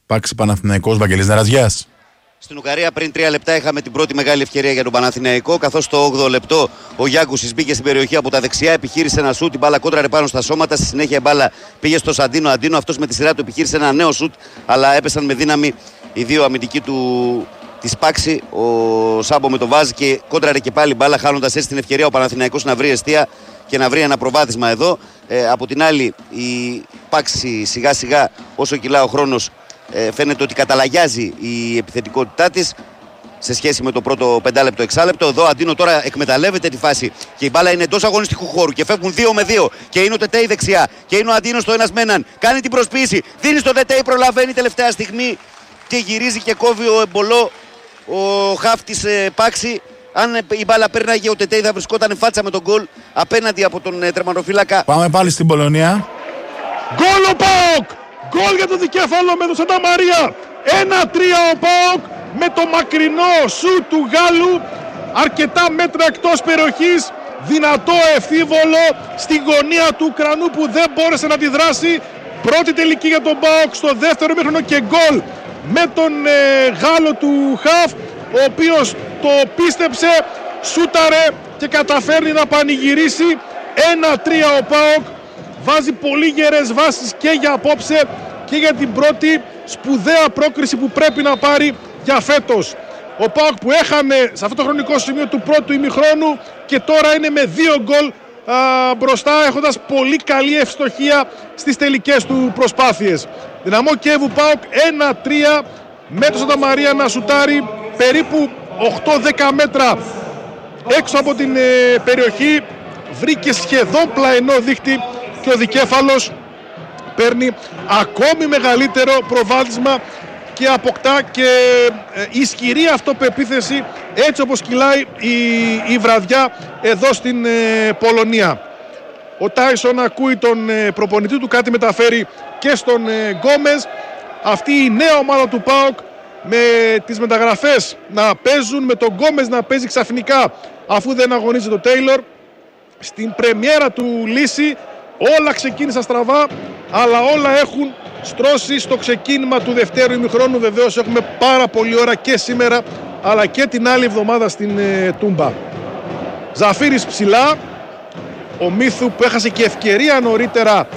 Πάξη Παναθηναϊκός, Βαγγέλης Νεραζιάς. Στην Ουγγαρία πριν 3 λεπτά είχαμε την πρώτη μεγάλη ευκαιρία για τον Παναθηναϊκό. Καθώς στο 8ο λεπτό ο Γιάνκουσης μπήκε στην περιοχή από τα δεξιά, επιχείρησε ένα σουτ. Η μπάλα κόντραρε πάνω στα σώματα. Στη συνέχεια η μπάλα πήγε στο Σαντίνο. Αντίνο αυτός με τη σειρά του επιχείρησε ένα νέο σουτ. Αλλά έπεσαν με δύναμη οι δύο αμυντικοί της Πάξη. Ο Σάμπο με το Βάζ και κόντραρε και πάλι μπάλα, χάνοντας έτσι την ευκαιρία ο Παναθηναϊκός να βρει εστία και να βρει ένα προβάδισμα εδώ. Από την άλλη, η Πάξη σιγά σιγά όσο κυλά ο χρόνος φαίνεται ότι καταλαγιάζει η επιθετικότητά της σε σχέση με το πρώτο 5 λεπτό, 6 Εδώ Αντίνο τώρα εκμεταλλεύεται τη φάση και η μπάλα είναι εντός αγωνιστικού χώρου και φεύγουν 2 με 2 και είναι ο Τετέι δεξιά και είναι ο Αντίνο στο ένας με έναν. Κάνει την προσποίηση, δίνει στο Τετέι, προλαβαίνει τελευταία στιγμή και γυρίζει και κόβει ο Εμπολό, ο χαφ της Πάξη. Αν η μπάλα πέρναγε, ο Τετέι θα βρισκόταν φάτσα με τον γκολ απέναντι από τον τερματοφύλακα. Πάμε πάλι στην Πολωνία. Γκολ ο ΠΑΟΚ! Γκολ για το δικέφαλο με τον Σαντα Μαρία. 1-3 ο ΠΑΟΚ με το μακρινό σου του Γάλλου. Αρκετά μέτρα εκτός περιοχής. Δυνατό ευθύβολο στη γωνία του Ουκρανού που δεν μπόρεσε να αντιδράσει. Πρώτη τελική για τον ΠΑΟΚ στο δεύτερο ημίχρονο και γκολ με τον Γάλλο του χαφ, ο οποίος το πίστεψε, σούταρε και καταφέρνει να πανηγυρίσει. 1-3 ο ΠΑΟΚ. Βάζει πολύ γερές βάσεις και για απόψε και για την πρώτη σπουδαία πρόκριση που πρέπει να πάρει για φέτος. Ο ΠΑΟΚ που έχανε σε αυτό το χρονικό σημείο του πρώτου ημιχρόνου και τώρα είναι με 2 γκολ μπροστά, έχοντας πολύ καλή ευστοχία στις τελικές του προσπάθειες. Δυναμό Κιέβου ΠΑΟΚ 1-3 με τον Σαντα Μαρία να σουτάρει περίπου 8-10 μέτρα έξω από την περιοχή. Βρήκε σχεδόν πλαϊνό δίχτυ και ο δικέφαλος παίρνει ακόμη μεγαλύτερο προβάδισμα και αποκτά και ισχυρή αυτοπεποίθηση, έτσι όπως κυλάει η βραδιά εδώ στην Πολωνία. Ο Τάισον ακούει τον προπονητή του, κάτι μεταφέρει και στον Γκόμες. Αυτή η νέα ομάδα του ΠΑΟΚ με τις μεταγραφές να παίζουν, με τον Γκόμες να παίζει ξαφνικά αφού δεν αγωνίζει το Τέιλορ. Στην πρεμιέρα του Λύση όλα ξεκίνησαν στραβά, αλλά όλα έχουν στρώσει στο ξεκίνημα του δευτέρου ημιχρόνου. Βεβαίως έχουμε πάρα πολλή ώρα και σήμερα αλλά και την άλλη εβδομάδα στην Τούμπα. Ζαφύρης ψηλά, ο Μίθου που έχασε και ευκαιρία νωρίτερα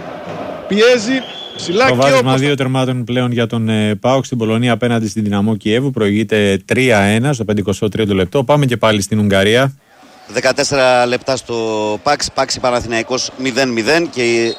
πιέζει ψηλά. Το βάδισμα 2 τερμάτων πλέον για τον ΠΑΟΚ στην Πολωνία απέναντι στην Δυναμό Κιέβου, προηγείται 3-1 στο 53ο λεπτό. Πάμε και πάλι στην Ουγγαρία. 14 λεπτά στο Πάξη Παναθηναϊκός 0-0 και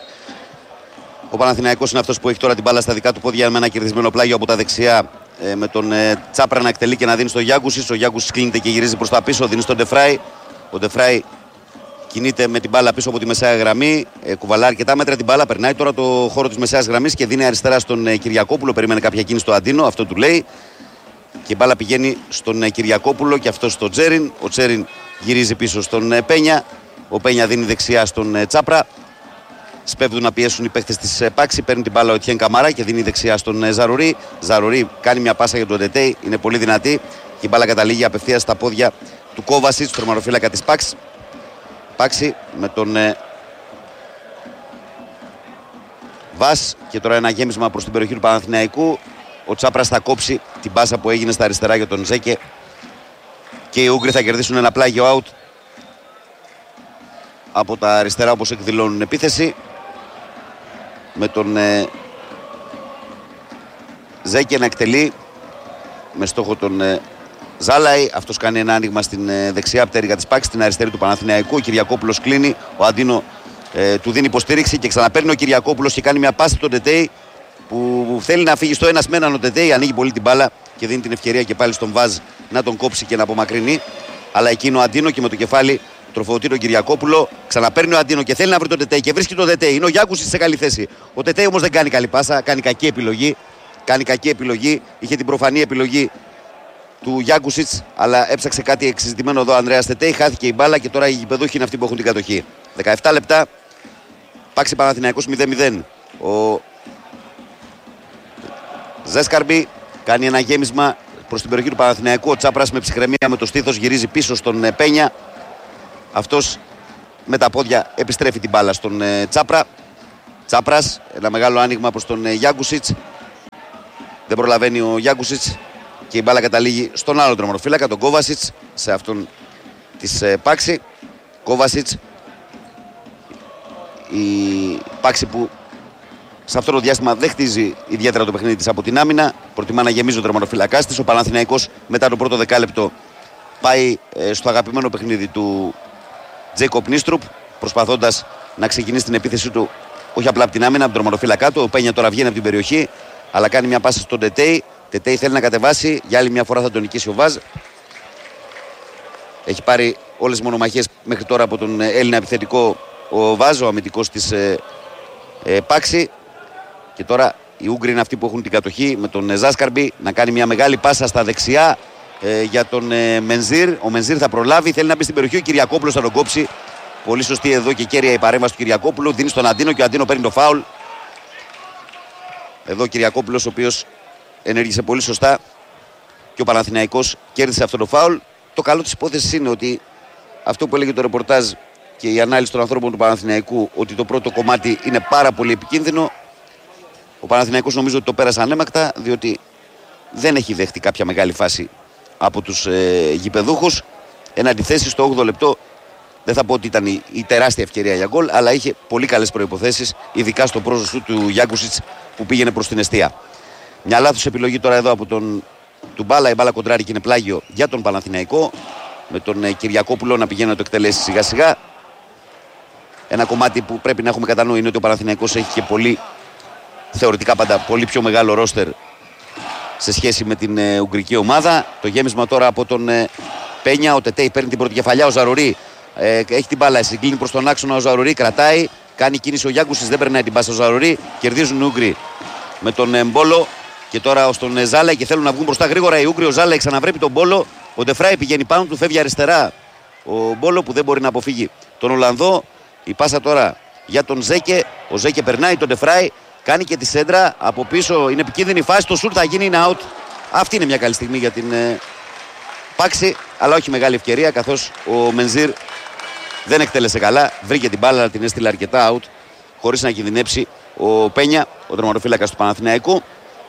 ο Παναθηναϊκός είναι αυτός που έχει τώρα την μπάλα στα δικά του πόδια με ένα κερδισμένο πλάγιο από τα δεξιά, με τον Τσάπρα να εκτελεί και να δίνει στο Γιάνκουσης. Ο Γιάνκουσης κλείνεται και γυρίζει προς τα πίσω, δίνει στον Ντεφράι. Ο Ντεφράι κινείται με την μπάλα πίσω από τη μεσαία γραμμή, κουβαλά αρκετά μέτρα την μπάλα, περνάει τώρα το χώρο της μεσαίας γραμμής και δίνει αριστερά στον Κυριακόπουλο. Περίμενε κάποια κίνηση στο Αντίνο, αυτό του λέει. Και η μπάλα πηγαίνει στον Κυριακόπουλο και αυτό στο Τσέριν. Ο Τσέριν γυρίζει πίσω στον Πένια. Ο Πένια δίνει δεξιά στον Τσάπρα. Σπέβδουν να πιέσουν οι παίχτες της Πάξη. Παίρνει την μπάλα ο Τιέν Καμαρά και δίνει δεξιά στον Ζαρουρί. Ζαρουρί κάνει μια πάσα για τον Τετέι. Είναι πολύ δυνατή. Και η μπάλα καταλήγει απευθείας στα πόδια του Κόβασιτς, του τερματοφύλακα της Πάξη. Πάξη με τον Βας. Και τώρα ένα γέμισμα προς την περιοχή του Παναθηναϊκού. Ο Τσάπρας θα κόψει την πάσα που έγινε στα αριστερά για τον Ζέκε. Και οι Ούγγροι θα κερδίσουν ένα πλάγιο out από τα αριστερά όπως εκδηλώνουν επίθεση. Με τον Ζέκε να εκτελεί με στόχο τον Ζάλαϊ. Αυτός κάνει ένα άνοιγμα στην δεξιά πτέρυγα της Πάξης, στην αριστερή του Παναθηναϊκού. Ο Κυριακόπουλος κλείνει, ο Αντίνο του δίνει υποστήριξη και ξαναπαίρνει ο Κυριακόπουλος και κάνει μια πάση στον Τετέι που θέλει να φύγει στο ένας με έναν. Ο Τετέι ανοίγει πολύ την μπάλα και δίνει την ευκαιρία και πάλι στον Βάζ να τον κόψει και να απομακρυνεί. Αλλά εκείνο ο Αντίνο και με το κεφάλι τροφοδοτεί τον Κυριακόπουλο. Ξαναπαίρνει ο Αντίνο και θέλει να βρει τον Τετέι και βρίσκει τον Τετέι. Είναι ο Γιάνκουσης σε καλή θέση. Ο Τετέι όμως δεν κάνει καλή πάσα, κάνει κακή επιλογή. Είχε την προφανή επιλογή του Γιάνκουσιτς, αλλά έψαξε κάτι εξειδικευμένο εδώ ο Ανδρέας Τετέι. Χάθηκε η μπάλα και τώρα οι γηπεδούχοι είναι αυτοί που έχουν την κατοχή. 17 λεπτά. Πάξη Παναθηναϊκός 0-0. Ο Ζέσκαρμπι κάνει ένα γέμισμα προς την περιοχή του Παναθηναϊκού. Ο Τσάπρας με ψυχραιμία με το στήθος γυρίζει πίσω στον Πένια. Αυτός με τα πόδια επιστρέφει την μπάλα στον Τσάπρα. Τσάπρας, ένα μεγάλο άνοιγμα προς τον Γιάνκουσιτς. Δεν προλαβαίνει ο Γιάκουσιτς και η μπάλα καταλήγει στον άλλο τερματοφύλακα, τον Κόβασιτς, σε αυτόν της Πάξη. Κόβασιτς, η Πάξη που σε αυτό το διάστημα δεν χτίζει ιδιαίτερα το παιχνίδι της από την άμυνα. Προτιμά να γεμίζει ο τερματοφύλακάς της. Ο Παναθηναϊκός μετά το πρώτο δεκάλεπτο πάει στο αγαπημένο παιχνίδι του Τζέικοπ Νίστρουπ, προσπαθώντας να ξεκινήσει την επίθεση του όχι απλά από την άμυνα, από τον τερματοφύλακά του. Ο Πένια τώρα βγαίνει από την περιοχή, αλλά κάνει μια πάσα στον Τετέι. Τετέι θέλει να κατεβάσει, για άλλη μια φορά θα τον νικήσει ο Βάζ. Έχει πάρει όλες τις μονομαχίες μέχρι τώρα από τον Έλληνα επιθετικό ο Βάζ, ο αμυντικός της Πάξη. Και τώρα οι Ούγγροι είναι αυτοί που έχουν την κατοχή με τον Ζάσκαρμπι να κάνει μια μεγάλη πάσα στα δεξιά για τον Μενζίρ. Ο Μενζίρ θα προλάβει, θέλει να μπει στην περιοχή. Ο Κυριακόπουλος θα τον κόψει. Πολύ σωστή εδώ και κέρια η παρέμβαση του Κυριακόπουλου. Δίνει στον Αντίνο και ο Αντίνο παίρνει το φάουλ. Εδώ ο Κυριακόπουλος, ο οποίος ενέργησε πολύ σωστά και ο Παναθηναϊκός κέρδισε αυτό το φάουλ. Το καλό της υπόθεσης είναι ότι αυτό που έλεγε το ρεπορτάζ και η ανάλυση των ανθρώπων του Παναθηναϊκού, ότι το πρώτο κομμάτι είναι πάρα πολύ επικίνδυνο. Ο Παναθηναϊκός νομίζω ότι το πέρασε ανέμακτα, διότι δεν έχει δεχτεί κάποια μεγάλη φάση από τους γηπεδούχους. Εν αντιθέσει, στο 8ο λεπτό δεν θα πω ότι ήταν η τεράστια ευκαιρία για γκολ, αλλά είχε πολύ καλές προϋποθέσεις, ειδικά στο πρόσωπο του Γιάκουσιτς που πήγαινε προς την εστία. Μια λάθος επιλογή τώρα εδώ από τον Μπάλα. Η μπάλα κοντράρει και είναι πλάγιο για τον Παναθηναϊκό, με τον Κυριακόπουλο να πηγαίνει να το εκτελέσει σιγά σιγά. Ένα κομμάτι που πρέπει να έχουμε κατά νου είναι ότι ο Παναθηναϊκός έχει και πολύ, θεωρητικά πάντα, πολύ πιο μεγάλο ρόστερ σε σχέση με την ουγγρική ομάδα. Το γέμισμα τώρα από τον Πένια. Ο Τετέι παίρνει την πρώτη κεφαλιά. Ο Ζαρουρί έχει την μπάλα, συγκλίνει προς τον άξονα. Ο Ζαρουρί κρατάει, κάνει κίνηση ο Γιάκουσης, δεν περνάει την πάσα ο Ζαρουρί. Κερδίζουν οι Ούγγροι με τον Μπόλο και τώρα στον Ζάλα και θέλουν να βγουν μπροστά γρήγορα οι Ούγγροι. Ο Ζάλα ξαναβρέπει τον Μπόλο. Ο Ντεφράι πηγαίνει πάνω του, φεύγει αριστερά ο Μπόλο που δεν μπορεί να αποφύγει τον Ολλανδό. Η πάσα τώρα για τον Ζέκε. Ο Ζέκε περνάει τον Ντεφράι, κάνει και τη σέντρα από πίσω. Είναι επικίνδυνη φάση. Το σουτ θα γίνει, είναι out. Αυτή είναι μια καλή στιγμή για την Πάξη, αλλά όχι μεγάλη ευκαιρία, καθώς ο Μενζίρ δεν εκτέλεσε καλά. Βρήκε την μπάλα, αλλά την έστειλε αρκετά out, χωρίς να κινδυνεύσει ο Πένια, ο τερματοφύλακας του Παναθηναϊκού.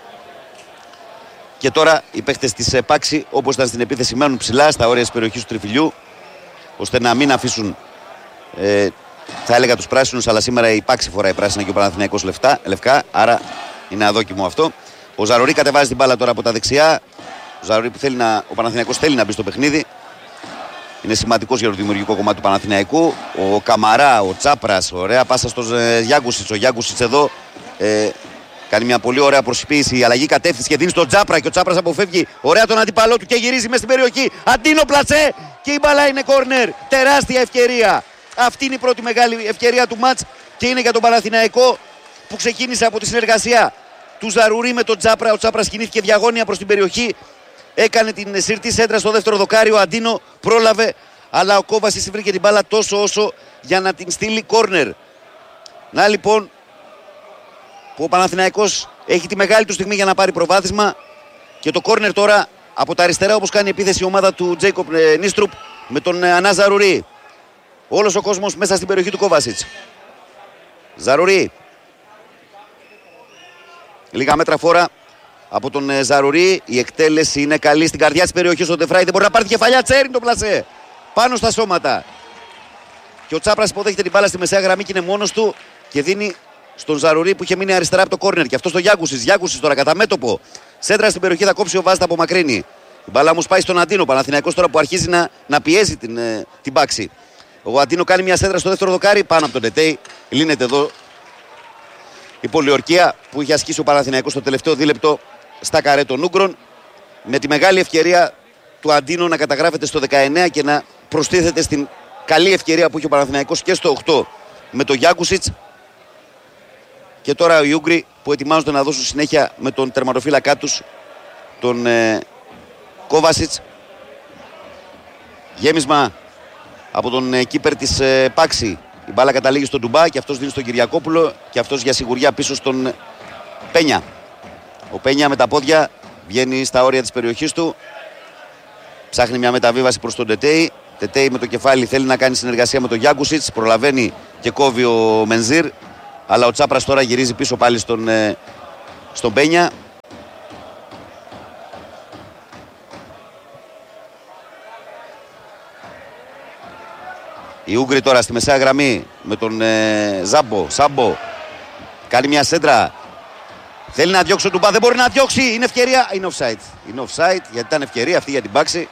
Και τώρα οι παίχτες της Πάξη, όπως ήταν στην επίθεση, μένουν ψηλά στα όρια της περιοχής του τριφυλιού, ώστε να μην αφήσουν, θα έλεγα, τους πράσινους, αλλά σήμερα η Πάξη φοράει πράσινα και ο Παναθηναϊκός λευκά, άρα είναι αδόκιμο αυτό. Ο Ζαρουρί κατεβάζει την μπάλα τώρα από τα δεξιά. Ο Ζαρουρί που ο Παναθηναϊκός θέλει να μπει στο παιχνίδι. Είναι σημαντικός για το δημιουργικό κομμάτι του Παναθηναϊκού. Ο Καμαρά, ο Τσάπρας, ωραία πάσα στον Γιάκουσιτς. Ο Γιάκουσιτς εδώ κάνει μια πολύ ωραία προσποίηση. Η αλλαγή κατεύθυνση και δίνει στον Τσάπρα και ο Τσάπρας αποφεύγει ωραία τον αντίπαλό του και γυρίζει μέσα στην περιοχή. Αντίνο πλατσέ και η μπάλα είναι κόρνερ. Τεράστια ευκαιρία. Αυτή είναι η πρώτη μεγάλη ευκαιρία του μάτς και είναι για τον Παναθηναϊκό που ξεκίνησε από τη συνεργασία του Ζαρουρί με τον Τσάπρα. Ο Τσάπρας κινήθηκε διαγώνια προς την περιοχή. Έκανε την συρτή σέντρα στο δεύτερο δοκάρι. Ο Αντίνο πρόλαβε, αλλά ο Κόβασης βρήκε την μπάλα τόσο όσο για να την στείλει κόρνερ. Να λοιπόν που ο Παναθηναϊκός έχει τη μεγάλη του στιγμή για να πάρει προβάδισμα. Και το κόρνερ τώρα από τα αριστερά, όπως κάνει επίθεση η ομάδα του Τζέικοπ Νίστρουπ με τον Ανά Ζαρουρί. Όλος ο κόσμος μέσα στην περιοχή του Κόβασιτς. Ζαρουρί. Λίγα μέτρα φόρα από τον Ζαρουρί. Η εκτέλεση είναι καλή στην καρδιά της περιοχής. Ο Ντεφράι δεν μπορεί να πάρει τη κεφαλιά. Τσέριν το πλασέ πάνω στα σώματα. Και ο Τσάπρας υποδέχεται την μπάλα στη μεσαία γραμμή και είναι μόνος του και δίνει στον Ζαρουρί που είχε μείνει αριστερά από το κόρνερ. Και αυτό στο Γιάκουσης. Γιάκουσης τώρα κατά μέτωπο. Σέντρα στην περιοχή, θα κόψει ο Βάζτα από μακρύνη. Η μπάλα όμως πάει στον Αντίνο. Παναθηναϊκός τώρα που αρχίζει να πιέζει την Πάξη. Ο Αντίνο κάνει μια σέντρα στο δεύτερο δοκάρι πάνω από τον Τετέι. Λύνεται εδώ η πολιορκία που είχε ασκήσει ο Παναθηναϊκός στο τελευταίο δίλεπτο στα καρέ των Ούγγρων. Με τη μεγάλη ευκαιρία του Αντίνο να καταγράφεται στο 19 και να προστίθεται στην καλή ευκαιρία που είχε ο Παναθηναϊκός και στο 8 με τον Γιάκουσιτς. Και τώρα οι Ούγγροι που ετοιμάζονται να δώσουν συνέχεια με τον τερματοφύλακά τους, τον Κόβασιτς. Γέμισμα από τον κίπερ της Πάξη. Η μπάλα καταλήγει στον Ντουμπά και αυτός δίνει στον Κυριακόπουλο και αυτός για σιγουριά πίσω στον Πένια. Ο Πένια με τα πόδια βγαίνει στα όρια της περιοχής του. Ψάχνει μια μεταβίβαση προς τον Τετέι. Τετέι με το κεφάλι θέλει να κάνει συνεργασία με τον Γιάκουσιτς. Προλαβαίνει και κόβει ο Μενζίρ. Αλλά ο Τσάπρας τώρα γυρίζει πίσω πάλι στον Πένια. Οι Ούγγροι τώρα στη μεσαία γραμμή με τον Σάμπο. Κάνει μια σέντρα. Θέλει να διώξει ο Τουμπά, δεν μπορεί να διώξει. Είναι ευκαιρία. Είναι offside. Είναι offside γιατί ήταν ευκαιρία αυτή για την Πάξη.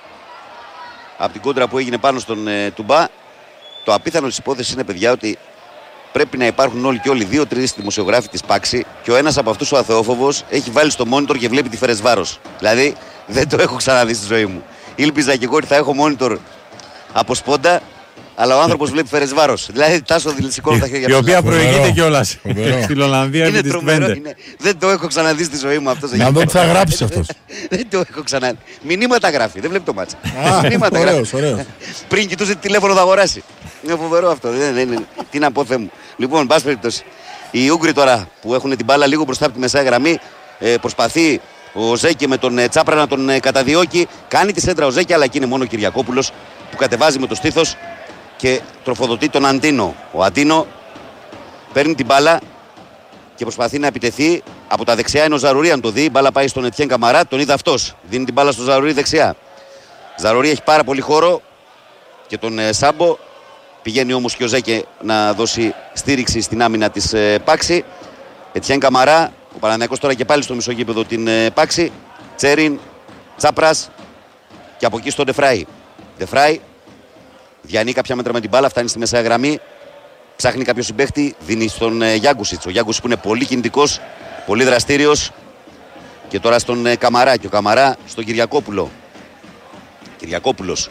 Από την κόντρα που έγινε πάνω στον Τουμπά. Το απίθανο της υπόθεσης είναι, παιδιά, ότι πρέπει να υπάρχουν όλοι και όλοι 2-3 δημοσιογράφοι της Πάξη και ο ένας από αυτούς ο αθεόφοβος έχει βάλει στο monitor και βλέπει τη Φερεσβάρος. Δηλαδή δεν το έχω ξαναδεί στη ζωή μου. Ήλπιζα και εγώ ότι θα έχω monitor από σπόντα, αλλά ο άνθρωπος βλέπει Φερεσβάρος. Δηλαδή τάσο σηκώνω τα χέρια. Η οποία προηγείται κιόλας στην Ολλανδία επί της 5. Δεν το έχω ξαναδεί στη ζωή μου αυτό. Να δω τι θα γράψει αυτός. Δεν το έχω ξαναδεί. Μηνύματα γράφει, δεν βλέπει το μάτσα. Ωραίος. Πριν κοιτούσε τι τηλέφωνο θα αγοράσει. Είναι φοβερό αυτό. Τι να πω, Θεέ μου. Λοιπόν, πάση περιπτώσει. Οι Ούγγροι τώρα που έχουν την μπάλα λίγο μπροστά από τη μεσαία γραμμή, προσπαθεί ο Ζέκε με τον Τσάπρα να τον καταδιώκει. Κάνει τη σέντρα ο Ζέκε, αλλά εκεί είναι μόνο ο Κυριακόπουλος που κατεβάζει με το στήθος και τροφοδοτεί τον Αντίνο. Ο Αντίνο παίρνει την μπάλα και προσπαθεί να επιτεθεί. Από τα δεξιά είναι ο Ζαρουρί, αν το δει. Η μπάλα πάει στον Ετιέν Καμαρά, τον είδε αυτός. Δίνει την μπάλα στον Ζαρουρί δεξιά. Ζαρουρί έχει πάρα πολύ χώρο και τον Σάμπο. Πηγαίνει όμως και ο Ζέκε να δώσει στήριξη στην άμυνα της Πάξη. Ετιέν Καμαρά, ο Παναθηναϊκός τώρα και πάλι στο μισογείπεδο την Πάξη. Τσέριν, Τσάπρας και από εκεί στον Ντεφράι. Ντεφράι διανύει κάποια μέτρα με την μπάλα, φτάνει στη μεσαία γραμμή. Ψάχνει κάποιο συμπαίχτη, δίνει στον Γιάγκουσιτς. Ο Γιάγκουσιτς που είναι πολύ κινητικός, πολύ δραστήριος. Και τώρα στον Καμαρά και ο Καμαρά στον Κυριακόπουλο. Κυριακόπουλος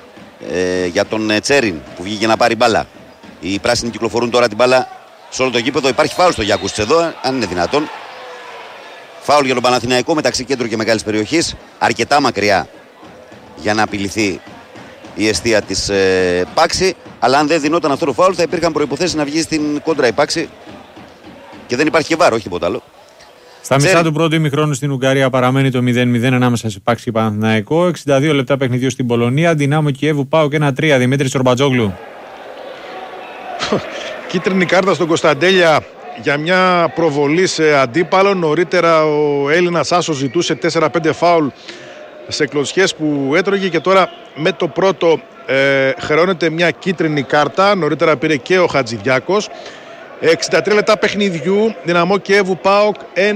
για τον Τσέριν που βγήκε να πάρει μπάλα. Οι πράσινοι κυκλοφορούν τώρα την μπάλα σε όλο το γήπεδο. Υπάρχει φάουλ στο Γιάγκουσιτς εδώ, αν είναι δυνατόν. Φάουλ για τον Παναθηναϊκό μεταξύ κέντρου και μεγάλης περιοχής. Αρκετά μακριά για να απειληθεί η εστία της Πάξη. Αλλά αν δεν δινόταν αυτό το φάουλ θα υπήρχαν προϋποθέσεις να βγει στην κόντρα η Πάξη. Και δεν υπάρχει και βάρο, όχι τίποτα άλλο. Στα μισά του πρώτου ημιχρόνου στην Ουγγαρία παραμένει το 0-0 ανάμεσα σε Πάξη και Παναθηναϊκό. 62 λεπτά παιχνιδιού στην Πολωνία. Δυνάμω Κιέβου ΠΑΟΚ 1-3. Δημήτρης Τσορμπατζόγλου. Κίτρινη κάρτα στον Κωνσταντέλια για μια προβολή σε αντίπαλο. Νωρίτερα ο Έλληνας άσος ζητούσε 4-5 φάουλ σε κλωτσιές που έτρωγε και τώρα με το πρώτο χρεώνεται μια κίτρινη κάρτα. Νωρίτερα πήρε και ο Χατζηδιάκος. 63 λεπτά παιχνιδιού. Δυναμό Κιέβου ΠΑΟΚ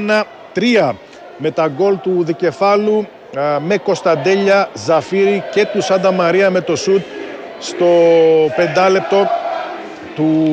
1-3 με τα γκολ του Δικεφάλου με Κωνσταντέλια, Ζαφύρη και του Σάντα Μαρία με το σουτ στο 5 λεπτό του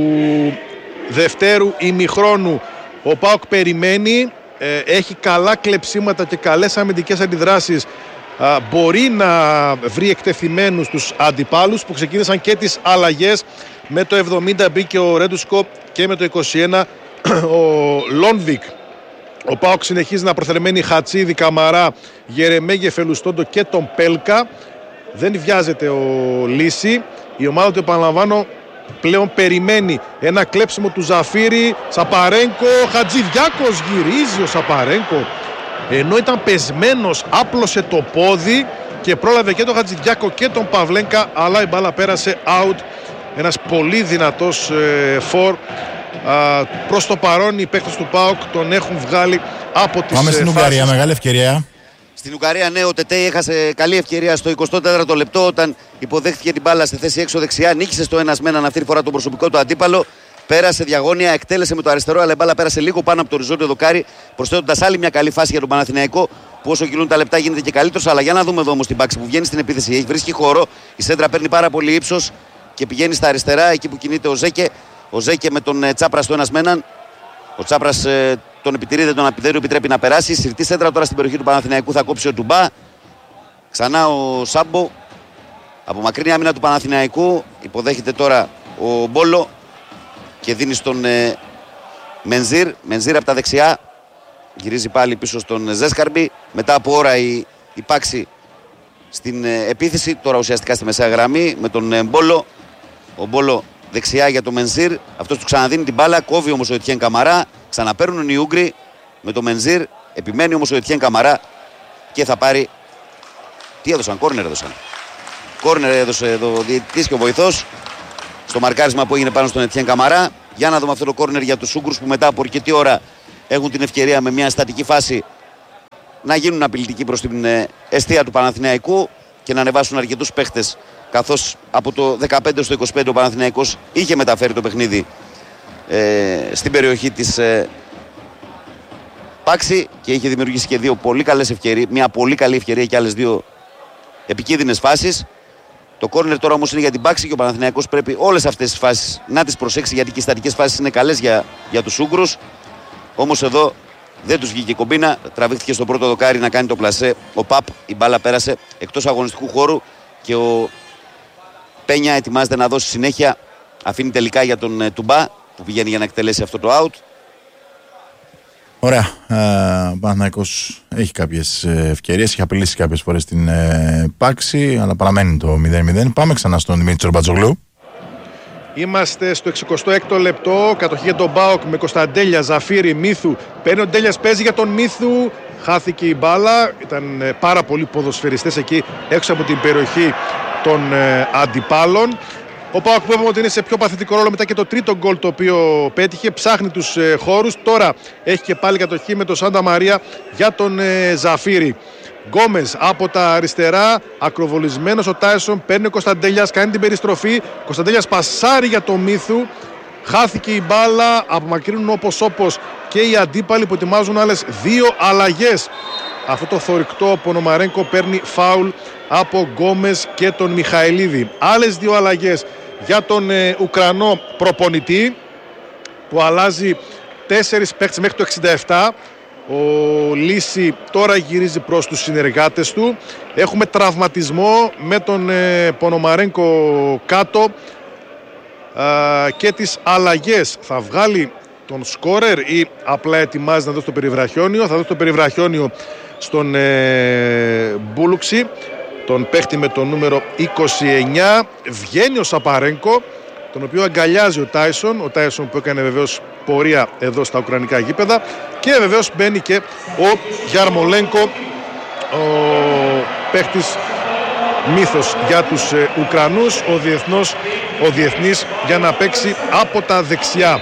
δευτέρου ημιχρόνου. Ο ΠΑΟΚ περιμένει, έχει καλά κλεψίματα και καλές αμυντικές αντιδράσεις. Μπορεί να βρει εκτεθειμένους τους αντιπάλους που ξεκίνησαν και τις αλλαγές. Με το 70 μπήκε ο Ρέντουσκο και με το 21 ο Λόνβικ. Ο ΠΑΟΚ συνεχίζει να προθερμαίνει Χατσίδη, Καμαρά, Γερεμέγε, Φελουστόντο και τον Πέλκα. Δεν βιάζεται ο Λύση. Η ομάδα του, επαναλαμβάνω, πλέον περιμένει ένα κλέψιμο του Ζαφύρη. Σαπαρένκο, Χατζηδιάκος γυρίζει ο Σαπαρένκο. Ενώ ήταν πεσμένος, άπλωσε το πόδι και πρόλαβε και τον Χατζηδιάκο και τον Παυλένκα, αλλά η μπάλα πέρασε out. Ένας πολύ δυνατός φορ. Προς το παρόν οι παίκτες του ΠΑΟΚ τον έχουν βγάλει από τις Πάμε στην Ουγγαρία, φάσεις. μεγάλη ευκαιρία. Στην Ουγγαρία, ναι, ο Τετέι έχασε καλή ευκαιρία στο 24ο λεπτό όταν υποδέχθηκε την μπάλα στη θέση έξω δεξιά. Νίκησε στο ένας με έναν αυτή τη φορά τον προσωπικό του αντίπαλο. Πέρασε διαγώνια, εκτέλεσε με το αριστερό, αλλά η μπάλα πέρασε λίγο πάνω από το οριζόντιο δοκάρι, προσθέτοντας άλλη μια καλή φάση για τον Παναθηναϊκό που όσο κυλούν τα λεπτά γίνεται και καλύτερος. Αλλά για να δούμε εδώ όμως την Πάξη που βγαίνει στην επίθεση. Έχει βρίσκει χώρο, η σέντρα παίρνει πάρα πολύ ύψος και πηγαίνει στα αριστερά εκεί που κινείται ο Ζέκε. Ο Ζέκε με τον Τσάπρα στο ένας με έναν. Ο Τσάπρας τον επιτηρεί, δεν τον επιτρέπει να περάσει. Συρτή σέντρα τώρα στην περιοχή του Παναθηναϊκού θα κόψει ο Τουμπά. Ξανά ο Σάμπο. Από μακρινή άμυνα του Παναθηναϊκού υποδέχεται τώρα ο Μπόλο και δίνει στον Μενζίρ. Μενζίρ από τα δεξιά. Γυρίζει πάλι πίσω στον Ζέσκαρμπι. Μετά από ώρα η Πάξη στην επίθεση. Τώρα ουσιαστικά στη μεσαία γραμμή με τον Μπόλο. Ο Μπόλο δεξιά για τον Μενζίρ. Αυτός του ξαναδίνει την μπάλα. Κόβει όμως ο Ετιέν Καμαρά. Ξαναπαίρνουν οι Ούγγροι με τον Μενζίρ. Επιμένει όμως ο Ετιέν Καμαρά και θα πάρει. Τι έδωσαν, κόρνερ έδωσαν. Κόρνερ έδωσε εδώ ο διαιτητής και ο βοηθός στο μαρκάρισμα που έγινε πάνω στον Ετιέν Καμαρά. Για να δούμε αυτό το κόρνερ για τους Ούγγρους που μετά από αρκετή ώρα έχουν την ευκαιρία με μια στατική φάση να γίνουν απειλητικοί προς την εστία του Παναθηναϊκού και να ανεβάσουν αρκετούς παίχτες καθώς από το 15 στο 25 ο Παναθηναϊκός είχε μεταφέρει το παιχνίδι στην περιοχή της Πάξη και είχε δημιουργήσει και δύο πολύ καλές ευκαιρίες, μια πολύ καλή ευκαιρία και άλλες δύο επικίνδυνες φάσεις. Το κόρνερ τώρα όμως είναι για την Πάξη και ο Παναθηναϊκός πρέπει όλες αυτές τις φάσεις να τις προσέξει, γιατί και οι στατικές φάσεις είναι καλές για τους Ούγγρους. Όμως εδώ δεν τους βγήκε η κομπίνα, τραβήχθηκε στο πρώτο δοκάρι να κάνει το πλασέ ο Παπ, η μπάλα πέρασε εκτός αγωνιστικού χώρου και ο Πένια ετοιμάζεται να δώσει συνέχεια, αφήνει τελικά για τον Τουμπά που πηγαίνει για να εκτελέσει αυτό το out. Ωραία. Ο Παναθηναϊκός έχει κάποιες ευκαιρίες, έχει απειλήσει κάποιες φορές την Πάξη, αλλά παραμένει το 0-0. Πάμε ξανά στον Δημήτρη Ρομπατζογλού. Είμαστε στο 66ο λεπτό. Κατοχή για τον ΠΑΟΚ με Κωνσταντέλια, Ζαφύρη, Μίθου. Παίρνει ο Ντέλιας, παίζει για τον Μίθου. Χάθηκε η μπάλα. Ήταν πάρα πολλοί ποδοσφαιριστές εκεί έξω από την περιοχή των αντιπάλων. Ο ΠΑΟΚ που είπαμε ότι είναι σε πιο παθητικό ρόλο μετά και το τρίτο γκολ το οποίο πέτυχε. Ψάχνει τους χώρους. Τώρα έχει και πάλι κατοχή με τον Σάντα Μαρία για τον Ζαφύρη. Γκόμες από τα αριστερά, ακροβολισμένος ο Τάισον, παίρνει ο Κωνσταντέλιας, κάνει την περιστροφή. Κωνσταντέλιας πασάρει για το Μίθου. Χάθηκε η μπάλα, απομακρύνουν όπως και οι αντίπαλοι που ετοιμάζουν άλλες δύο αλλαγές. Αυτό το θωρηκτό Πονομαρένκο παίρνει φάουλ από Γκόμες και τον Μιχαηλίδη. Άλλες δύο αλλαγές για τον Ουκρανό προπονητή που αλλάζει 4 παίκτες μέχρι το 67. Ο Λύση τώρα γυρίζει προς τους συνεργάτες του. Έχουμε τραυματισμό με τον Πονομαρένκο κάτω και τις αλλαγές. Θα βγάλει τον σκόρερ ή απλά ετοιμάζει να δώσει το περιβραχιόνιο. Θα δώσει το περιβραχιόνιο στον Μπούλουξη, τον παίχτη με το νούμερο 29. Βγαίνει ο Σαπαρένκο, τον οποίο αγκαλιάζει ο Τάισον που έκανε βεβαίως πορεία εδώ στα ουκρανικά γήπεδα, και βεβαίως μπαίνει και ο Γιαρμολένκο, ο παίχτης μύθος για τους Ουκρανούς, ο διεθνής για να παίξει από τα δεξιά.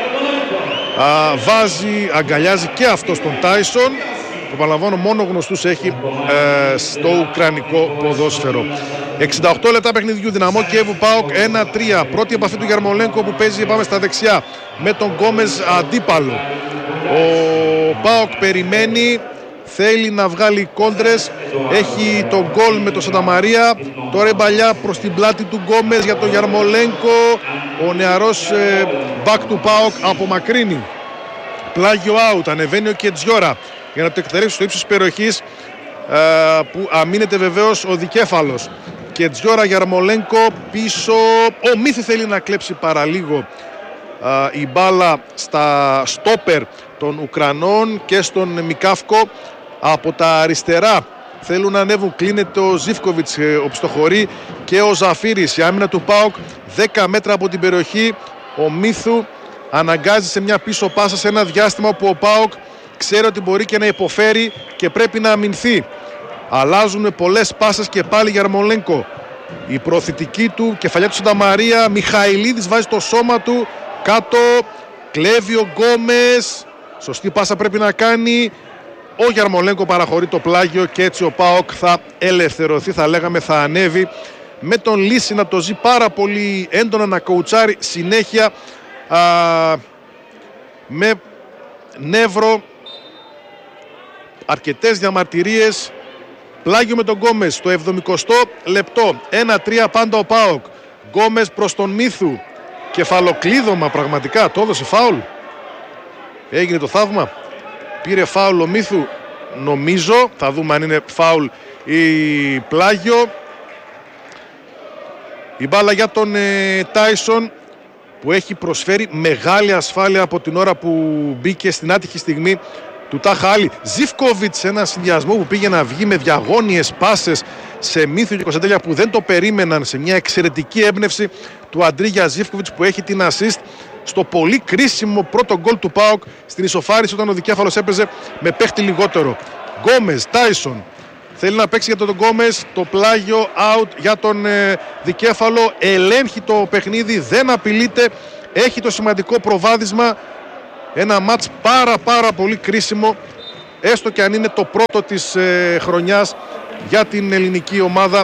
Αγκαλιάζει και αυτός τον Τάισον, που παραλαμβάνω μόνο γνωστούς έχει στο ουκρανικό ποδόσφαιρο. 68 λεπτά παιχνιδιού, Δυναμό Κιέβου ΠΑΟΚ 1-3. Πρώτη επαφή του Γιαρμολένκο που παίζει, πάμε στα δεξιά με τον Γκόμες αντίπαλο. Ο ΠΑΟΚ περιμένει, θέλει να βγάλει κόντρες, έχει τον γκολ με τον Σανταμαρία. Τώρα η παλιά προς την πλάτη του Γκόμες για τον Γιαρμολένκο. Ο νεαρός back του ΠΑΟΚ απομακρύνει. Πλάγιο out, ανεβαίνει ο Κετζιόρα για να το εκτελέσει στο ύψος της περιοχής, που αμήνεται βεβαίως ο δικέφαλος. Κετζιόρα, Γιαρμολένκο πίσω. Ο Μύθη θέλει να κλέψει παραλίγο η μπάλα στα στόπερ των Ουκρανών και στον Μικάφκο από τα αριστερά. Θέλουν να ανέβουν, κλείνεται ο Ζίβκοβιτς, ο πιστοχωρεί, και ο Ζαφύρης. Η άμυνα του ΠΑΟΚ 10 μέτρα από την περιοχή. Ο Μύθου αναγκάζει σε μια πίσω πάσα σε ένα διάστημα που ο ΠΑΟΚ ξέρει ότι μπορεί και να υποφέρει και πρέπει να αμυνθεί. Αλλάζουν πολλές πάσες και πάλι Γιαρμολένκο. Η προωθητική του, κεφαλιά του Σανταμαρία. Μιχαηλίδης βάζει το σώμα του κάτω. Κλέβει ο Γκόμες. Σωστή πάσα πρέπει να κάνει. Ο Γιαρμολένκο παραχωρεί το πλάγιο και έτσι ο ΠΑΟΚ θα ελευθερωθεί, θα λέγαμε, θα ανέβει. Με τον Λύση να το ζει πάρα πολύ έντονα, να κοουτσάρει συνέχεια με νεύρο. Αρκετές διαμαρτυρίες. Πλάγιο με τον Γκόμες στο 70ο λεπτό. 1-3 πάντα ο ΠΑΟΚ. Γκόμες προς τον Μύθου. Κεφαλοκλείδωμα πραγματικά. Το έδωσε φάουλ. Έγινε το θαύμα. Πήρε φάουλ ο Μύθου. Νομίζω. Θα δούμε αν είναι φάουλ ή πλάγιο. Η μπάλα για τον Τάισον, που έχει προσφέρει μεγάλη ασφάλεια από την ώρα που μπήκε στην άτυχη στιγμή του Τάχα Άλλη. Ζίβκοβιτς, ένα συνδυασμό που πήγε να βγει με διαγώνιες πάσες σε Μύθου και Κωνσταντέλια που δεν το περίμεναν, σε μια εξαιρετική έμπνευση του Αντρίγια Ζίβκοβιτς που έχει την assist στο πολύ κρίσιμο πρώτο γκολ του ΠΑΟΚ στην ισοφάριση όταν ο δικέφαλος έπαιζε με παίχτη λιγότερο. Γκόμες, Τάισον. Θέλει να παίξει για τον Γκόμες, το πλάγιο out για τον δικέφαλο. Ελέγχει το παιχνίδι, δεν απειλείται, έχει το σημαντικό προβάδισμα. Ένα μάτς πάρα πολύ κρίσιμο, έστω και αν είναι το πρώτο της χρονιάς για την ελληνική ομάδα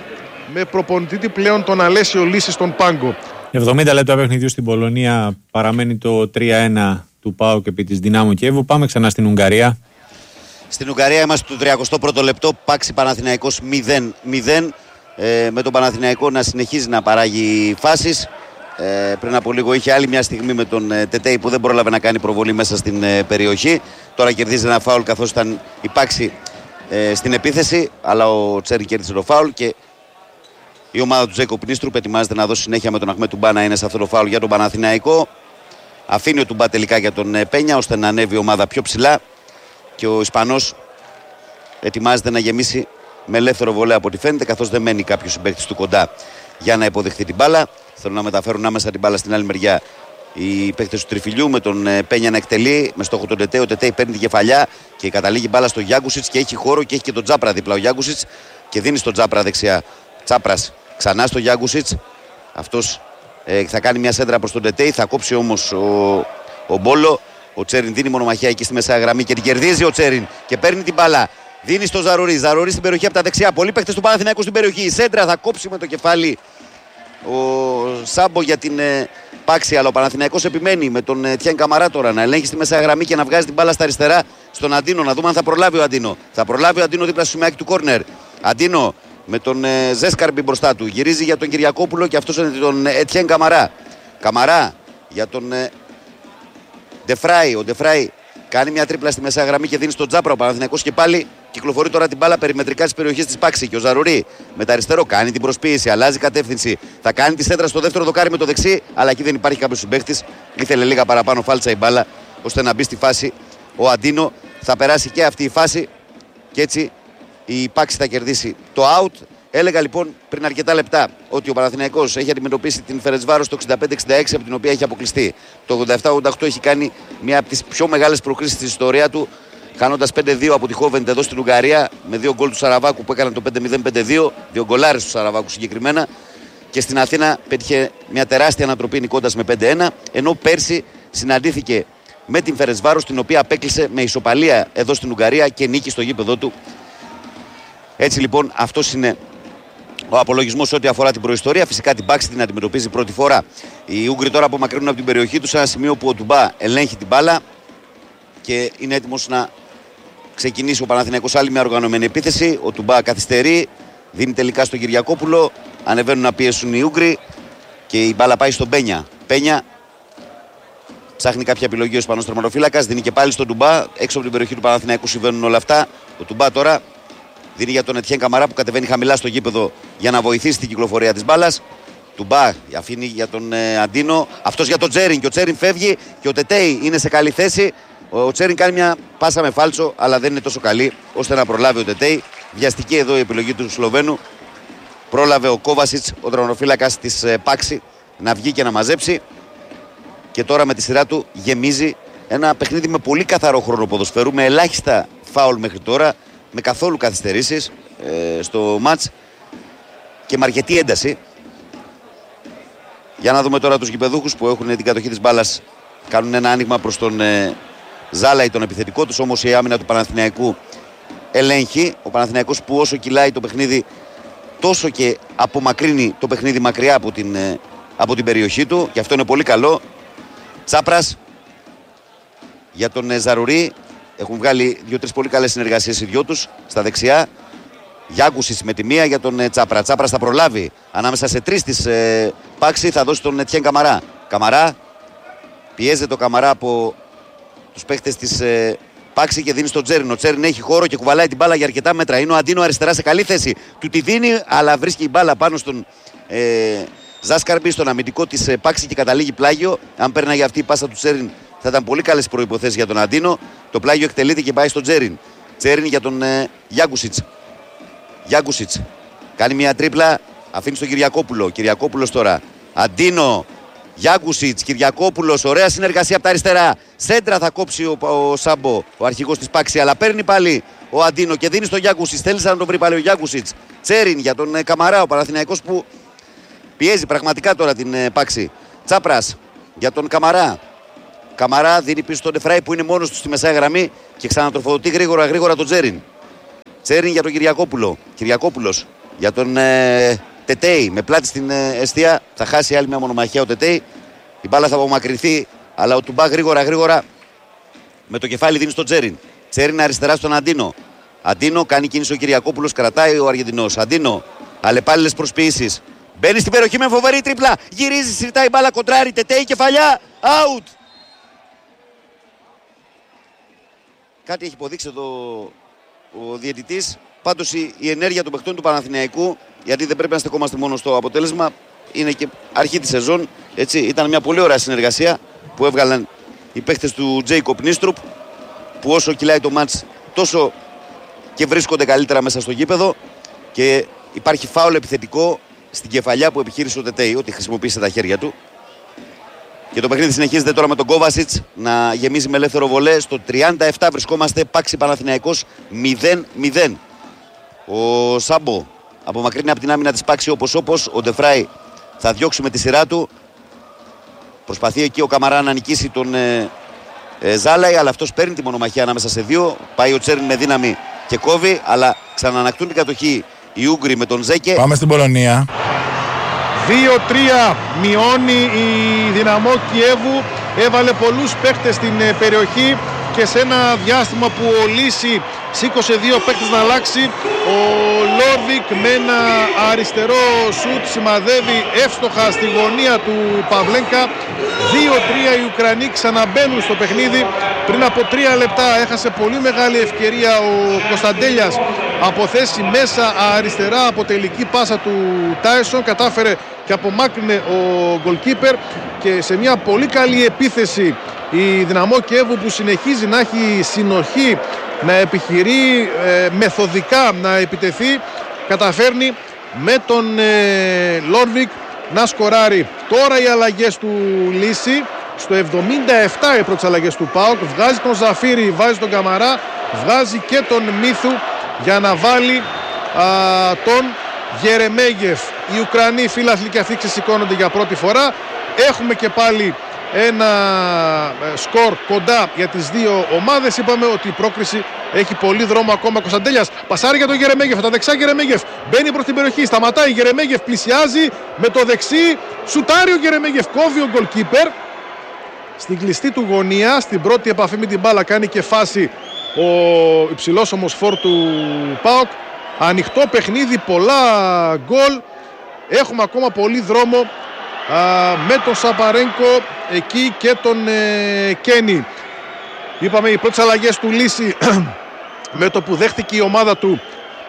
με προπονητή πλέον τον Αλέσιο Λύση στον πάγκο. 70 λεπτά παιχνιδιού στην Πολωνία, παραμένει το 3-1 του ΠΑΟΚ επί της Δυνάμου Κιέβου. Πάμε ξανά στην Ουγγαρία. Στην Ουγγαρία είμαστε στο 31ο λεπτό, Πάξη Παναθηναϊκός 0-0, με τον Παναθηναϊκό να συνεχίζει να παράγει φάσεις. Πριν από λίγο είχε άλλη μια στιγμή με τον Τετέι που δεν πρόλαβε να κάνει προβολή μέσα στην περιοχή. Τώρα κερδίζει ένα φάουλ καθώς ήταν η Πάξη στην επίθεση, αλλά ο Τσέριν κέρδισε το φάουλ και η ομάδα του Τζέικοπ Νίστρουπ ετοιμάζεται να δώσει συνέχεια με τον Αχμέτ Τουμπά να είναι σε αυτό το φάουλ για τον Παναθηναϊκό. Αφήνει ο Τουμπά τελικά για τον Πένια ώστε να ανέβει η ομάδα πιο ψηλά και ο Ισπανός ετοιμάζεται να γεμίσει με ελεύθερο βολέ από ό,τι φαίνεται, καθώς δεν μένει κάποιος συμπαίκτης του κοντά για να υποδεχθεί την μπάλα. Θέλουν να μεταφέρουν άμεσα την μπάλα στην άλλη μεριά οι παίκτες του Τριφυλιού με τον Πένια να εκτελεί με στόχο τον Τετέι. Ο Τετέι παίρνει τη κεφαλιά και καταλήγει μπάλα στο Γιάγκουσιτς και έχει χώρο και έχει και τον Τζάπρα δίπλα ο Γιάγκουσιτς και δίνει στον Τζάπρα δεξιά. Τσάπρας ξανά στο Γιάγκουσιτς. Αυτός θα κάνει μια σέντρα προς τον Τετέι, θα κόψει όμως ο Μπόλο. Ο Τσέριν δίνει μονομαχία εκεί στη μεσαία γραμμή και την κερδίζει ο Τσέριν και παίρνει την μπάλα. Δίνει στο Ζαρουρί. Ζαρουρί στην περιοχή από τα δεξιά. Πολλοί παίκτες του Παναθηναϊκού στην περιοχή. Η σέντρα θα κόψει με το κεφάλι ο Σάμπο για την Πάξη. Αλλά ο Παναθηναϊκός επιμένει με τον Τιέν Καμαρά τώρα να ελέγχει στη μεσαία γραμμή και να βγάζει την μπάλα στα αριστερά στον Αντίνο. Να δούμε αν θα προλάβει ο Αντίνο. Θα προλάβει ο Αντίνο δίπλα στο σημαίακι του κόρνερ. Αντίνο με τον Ζέσκαρμπι μπροστά του. Γυρίζει για τον Κυριακόπουλο και αυτός είναι τον Τιέν Καμαρά. Καμαρά για τον Ντεφράι. Ο Ντεφράι κάνει μια τρίπλα στη μεσαία γραμμή και δίνει στον Τζάπρα. Ο Παναθηναϊκός και πάλι κυκλοφορεί τώρα την μπάλα περιμετρικά της περιοχής της Πάξη. Και ο Ζαρουρί με τα αριστερό κάνει την προσποίηση, αλλάζει κατεύθυνση. Θα κάνει τη σέντρα στο δεύτερο δοκάρι με το δεξί, αλλά εκεί δεν υπάρχει κάποιος συμπαίκτης. Ήθελε λίγα παραπάνω φάλτσα η μπάλα ώστε να μπει στη φάση ο Αντίνο. Θα περάσει και αυτή η φάση και έτσι η Πάξη θα κερδίσει το out. Έλεγα λοιπόν πριν αρκετά λεπτά ότι ο Παναθηναϊκός έχει αντιμετωπίσει την Φερεντσβάρος το 65-66 από την οποία έχει αποκλειστεί. Το 87-88 έχει κάνει μια από τις πιο μεγάλες προκρίσεις της ιστορία του, χάνοντας 5-2 από τη Χόβεντ εδώ στην Ουγγαρία με 2 γκολ του Σαραβάκου που έκαναν το 5-0-5-2, 2 γκολάρες του Σαραβάκου συγκεκριμένα. Και στην Αθήνα πέτυχε μια τεράστια ανατροπή νικώντας με 5-1, ενώ πέρσι συναντήθηκε με την Φερεντσβάρος την οποία απέκλεισε με ισοπαλία εδώ στην Ουγγαρία και νίκη στο γήπεδο του. Έτσι λοιπόν αυτός είναι ο απολογισμός ό,τι αφορά την προϊστορία. Φυσικά την Πάξη την αντιμετωπίζει πρώτη φορά. Οι Ούγγροι τώρα απομακρύνουν από την περιοχή του σε ένα σημείο που ο Τουμπά ελέγχει την μπάλα και είναι έτοιμος να ξεκινήσει ο Παναθηναϊκός άλλη μια οργανωμένη επίθεση. Ο Τουμπά καθυστερεί, δίνει τελικά στον Κυριακόπουλο. Ανεβαίνουν να πιέσουν οι Ούγγροι και η μπάλα πάει στον Πένια. Πένια ψάχνει κάποια επιλογή ο Ισπανός τερματοφύλακας, δίνει και πάλι στον Τουμπά. Έξω από την περιοχή του Παναθηναϊκού συμβαίνουν όλα αυτά. Ο Τουμπά τώρα δίνει για τον Ετιέν Καμαρά που κατεβαίνει χαμηλά στο γήπεδο για να βοηθήσει την κυκλοφορία της μπάλας. Τουμπά αφήνει για τον Αντίνο. Αυτός για τον Τσέριν και ο Τσέριν φεύγει και ο Τετέι είναι σε καλή θέση. Ο Τσέριν κάνει μια πάσα με φάλτσο αλλά δεν είναι τόσο καλή ώστε να προλάβει ο Τετέι. Βιαστική εδώ η επιλογή του Σλοβαίνου. Πρόλαβε ο Κόβασιτς, ο τερματοφύλακας της Πάξη, να βγει και να μαζέψει. Και τώρα με τη σειρά του γεμίζει ένα παιχνίδι με πολύ καθαρό χρόνο ποδοσφαίρου, με ελάχιστα φάουλ μέχρι τώρα, με καθόλου καθυστερήσεις στο μάτς και με αρκετή ένταση. Για να δούμε τώρα τους γηπεδούχους που έχουν την κατοχή της μπάλας. Κάνουν ένα άνοιγμα προς τον Ζάλαϊ, τον επιθετικό τους, όμως η άμυνα του Παναθηναϊκού ελέγχει. Ο Παναθηναϊκός που όσο κυλάει το παιχνίδι τόσο και απομακρύνει το παιχνίδι μακριά από την περιοχή του και αυτό είναι πολύ καλό. Τσάπρας για τον Ζαρουρί. Έχουν βγάλει 2-3 πολύ καλές συνεργασίες οι δυο τους στα δεξιά. Γιάγκουσης με τη μία για τον Τσάπρα. Τσάπρας θα προλάβει ανάμεσα σε 3 της Πάξη, θα δώσει τον Ετιέν Καμαρά. Καμαρά, πιέζεται το Καμαρά από τους παίχτες της Πάξη και δίνει στον Τσέριν. Ο Τσέριν έχει χώρο και κουβαλάει την μπάλα για αρκετά μέτρα. Είναι ο Αντίνο αριστερά σε καλή θέση. Του τη δίνει, αλλά βρίσκει η μπάλα πάνω στον Ζάσκαρμπι, στον αμυντικό της Πάξη και καταλήγει πλάγιο. Αν παίρναγε αυτή η πάσα του Τσέριν θα ήταν πολύ καλές προϋποθέσεις για τον Αντίνο. Το πλάγιο εκτελείται και πάει στον Τσέριν. Τσέριν για τον Γιάγκουσιτς. Γιάγκουσιτς κάνει μια τρίπλα, αφήνει στον Κυριακόπουλο. Κυριακόπουλος τώρα. Αντίνο, Γιάγκουσιτς, Κυριακόπουλος. Ωραία συνεργασία από τα αριστερά. Σέντρα θα κόψει ο Σάμπο, ο αρχηγός της Πάξη. Αλλά παίρνει πάλι ο Αντίνο και δίνει στον Γιάγκουσιτς. Θέλησε να τον βρει πάλι ο Γιάγκουσιτς. Τσέριν για τον Καμαρά, ο Παναθηναϊκός που πιέζει πραγματικά τώρα την Πάξη. Τσάπρας για τον Καμαρά. Καμαρά δίνει πίσω στον Ντεφράι που είναι μόνος του στη μεσαία γραμμή και ξανατροφοδοτεί γρήγορα τον Τσέριν. Τσέριν για τον Κυριακόπουλο. Κυριακόπουλος για τον Τετέι με πλάτη στην εστία. Θα χάσει άλλη μια μονομαχία ο Τετέι. Η μπάλα θα απομακρυνθεί, αλλά ο Τουμπά γρήγορα με το κεφάλι δίνει στον Τσέριν. Τσέριν αριστερά στον Αντίνο. Αντίνο κάνει κίνηση ο Κυριακόπουλος, κρατάει ο Αργεντινός. Αντίνο, αλλεπάλληλες προσποιήσεις. Μπαίνει στην περιοχή με φοβερή τρίπλα. Γυρίζει, συρτάει η μπάλα, κοντράρει. Τετέι, κεφαλιά. Out. Κάτι έχει υποδείξει εδώ ο διαιτητής. Πάντως η ενέργεια των παιχτών του Παναθηναϊκού, γιατί δεν πρέπει να στεκόμαστε μόνο στο αποτέλεσμα, είναι και αρχή της σεζόν. Έτσι, ήταν μια πολύ ωραία συνεργασία που έβγαλαν οι παίχτες του Τζέικοπ Νίστρουπ, που όσο κυλάει το μάτς τόσο και βρίσκονται καλύτερα μέσα στο γήπεδο. Και υπάρχει φάουλ επιθετικό στην κεφαλιά που επιχείρησε ο Τετέι, ότι χρησιμοποίησε τα χέρια του. Και το παιχνίδι συνεχίζεται τώρα με τον Κόβασιτς να γεμίζει με ελεύθερο βολέ. Στο 37 βρισκόμαστε, Πάξη Παναθηναϊκός 0-0. Ο Σάμπο απομακρύνει από την άμυνα της Πάξη όπως. Ο Ντεφράι θα διώξει με τη σειρά του. Προσπαθεί εκεί ο Καμαρά να νικήσει τον Ζάλαϊ, αλλά αυτός παίρνει τη μονομαχία ανάμεσα σε δύο. Πάει ο Τσέριν με δύναμη και κόβει, αλλά ξανανακτούν την κατοχή οι Ούγγροι με τον Ζέκε. Πάμε στην Πολωνία. 2-3 μειώνει η Δυναμό Κιέβου. Έβαλε πολλούς παίκτες στην περιοχή και σε ένα διάστημα που ο Λύση σήκωσε δύο παίκτες να αλλάξει, ο Λόρδικ με ένα αριστερό σουτ σημαδεύει εύστοχα στη γωνία του Παβλένκα. 2-3 οι Ουκρανοί ξαναμπαίνουν στο παιχνίδι. Πριν από 3 λεπτά έχασε πολύ μεγάλη ευκαιρία ο Κωνσταντέλιας από θέση μέσα αριστερά, από τελική πάσα του Τάισον. Κατάφερε και απομάκρυνε ο γκολκίπερ, και σε μια πολύ καλή επίθεση η Δυναμό Κιέβου, που συνεχίζει να έχει συνοχή, να επιχειρεί μεθοδικά να επιτεθεί, καταφέρνει με τον Λόρβικ να σκοράρει. Τώρα οι αλλαγές του Λύση. Στο 77 οι πρώτες αλλαγές του ΠΑΟΚ. Βγάζει τον Ζαφύρη, βάζει τον Καμαρά, βγάζει και τον Μίθου για να βάλει τον Γερεμέγεφ. Οι Ουκρανοί φίλαθλοι και αυτοί ξεσηκώνονται για πρώτη φορά. Έχουμε και πάλι ένα σκορ κοντά για τις δύο ομάδες. Είπαμε ότι η πρόκριση έχει πολύ δρόμο ακόμα. Κωνσταντέλιας πασάρει για τον Γερεμέγεφ, τα δεξιά Γερεμέγεφ μπαίνει προς την περιοχή, σταματάει Γερεμέγεφ, πλησιάζει με το δεξί, σουτάρει ο Γερεμέγεφ, κόβει ο γκολκίπερ στην κλειστή του γωνία. Στην πρώτη επαφή με την μπάλα κάνει και φάση ο υψηλός ομοσφόρ του ΠΑΟΚ. Ανοιχτό παιχνίδι, πολλά γκολ, έχουμε ακόμα πολύ δρόμο με τον Σαπαρένκο εκεί και τον Κένι. Είπαμε οι πρώτες αλλαγές του Λύση με το που δέχτηκε η ομάδα του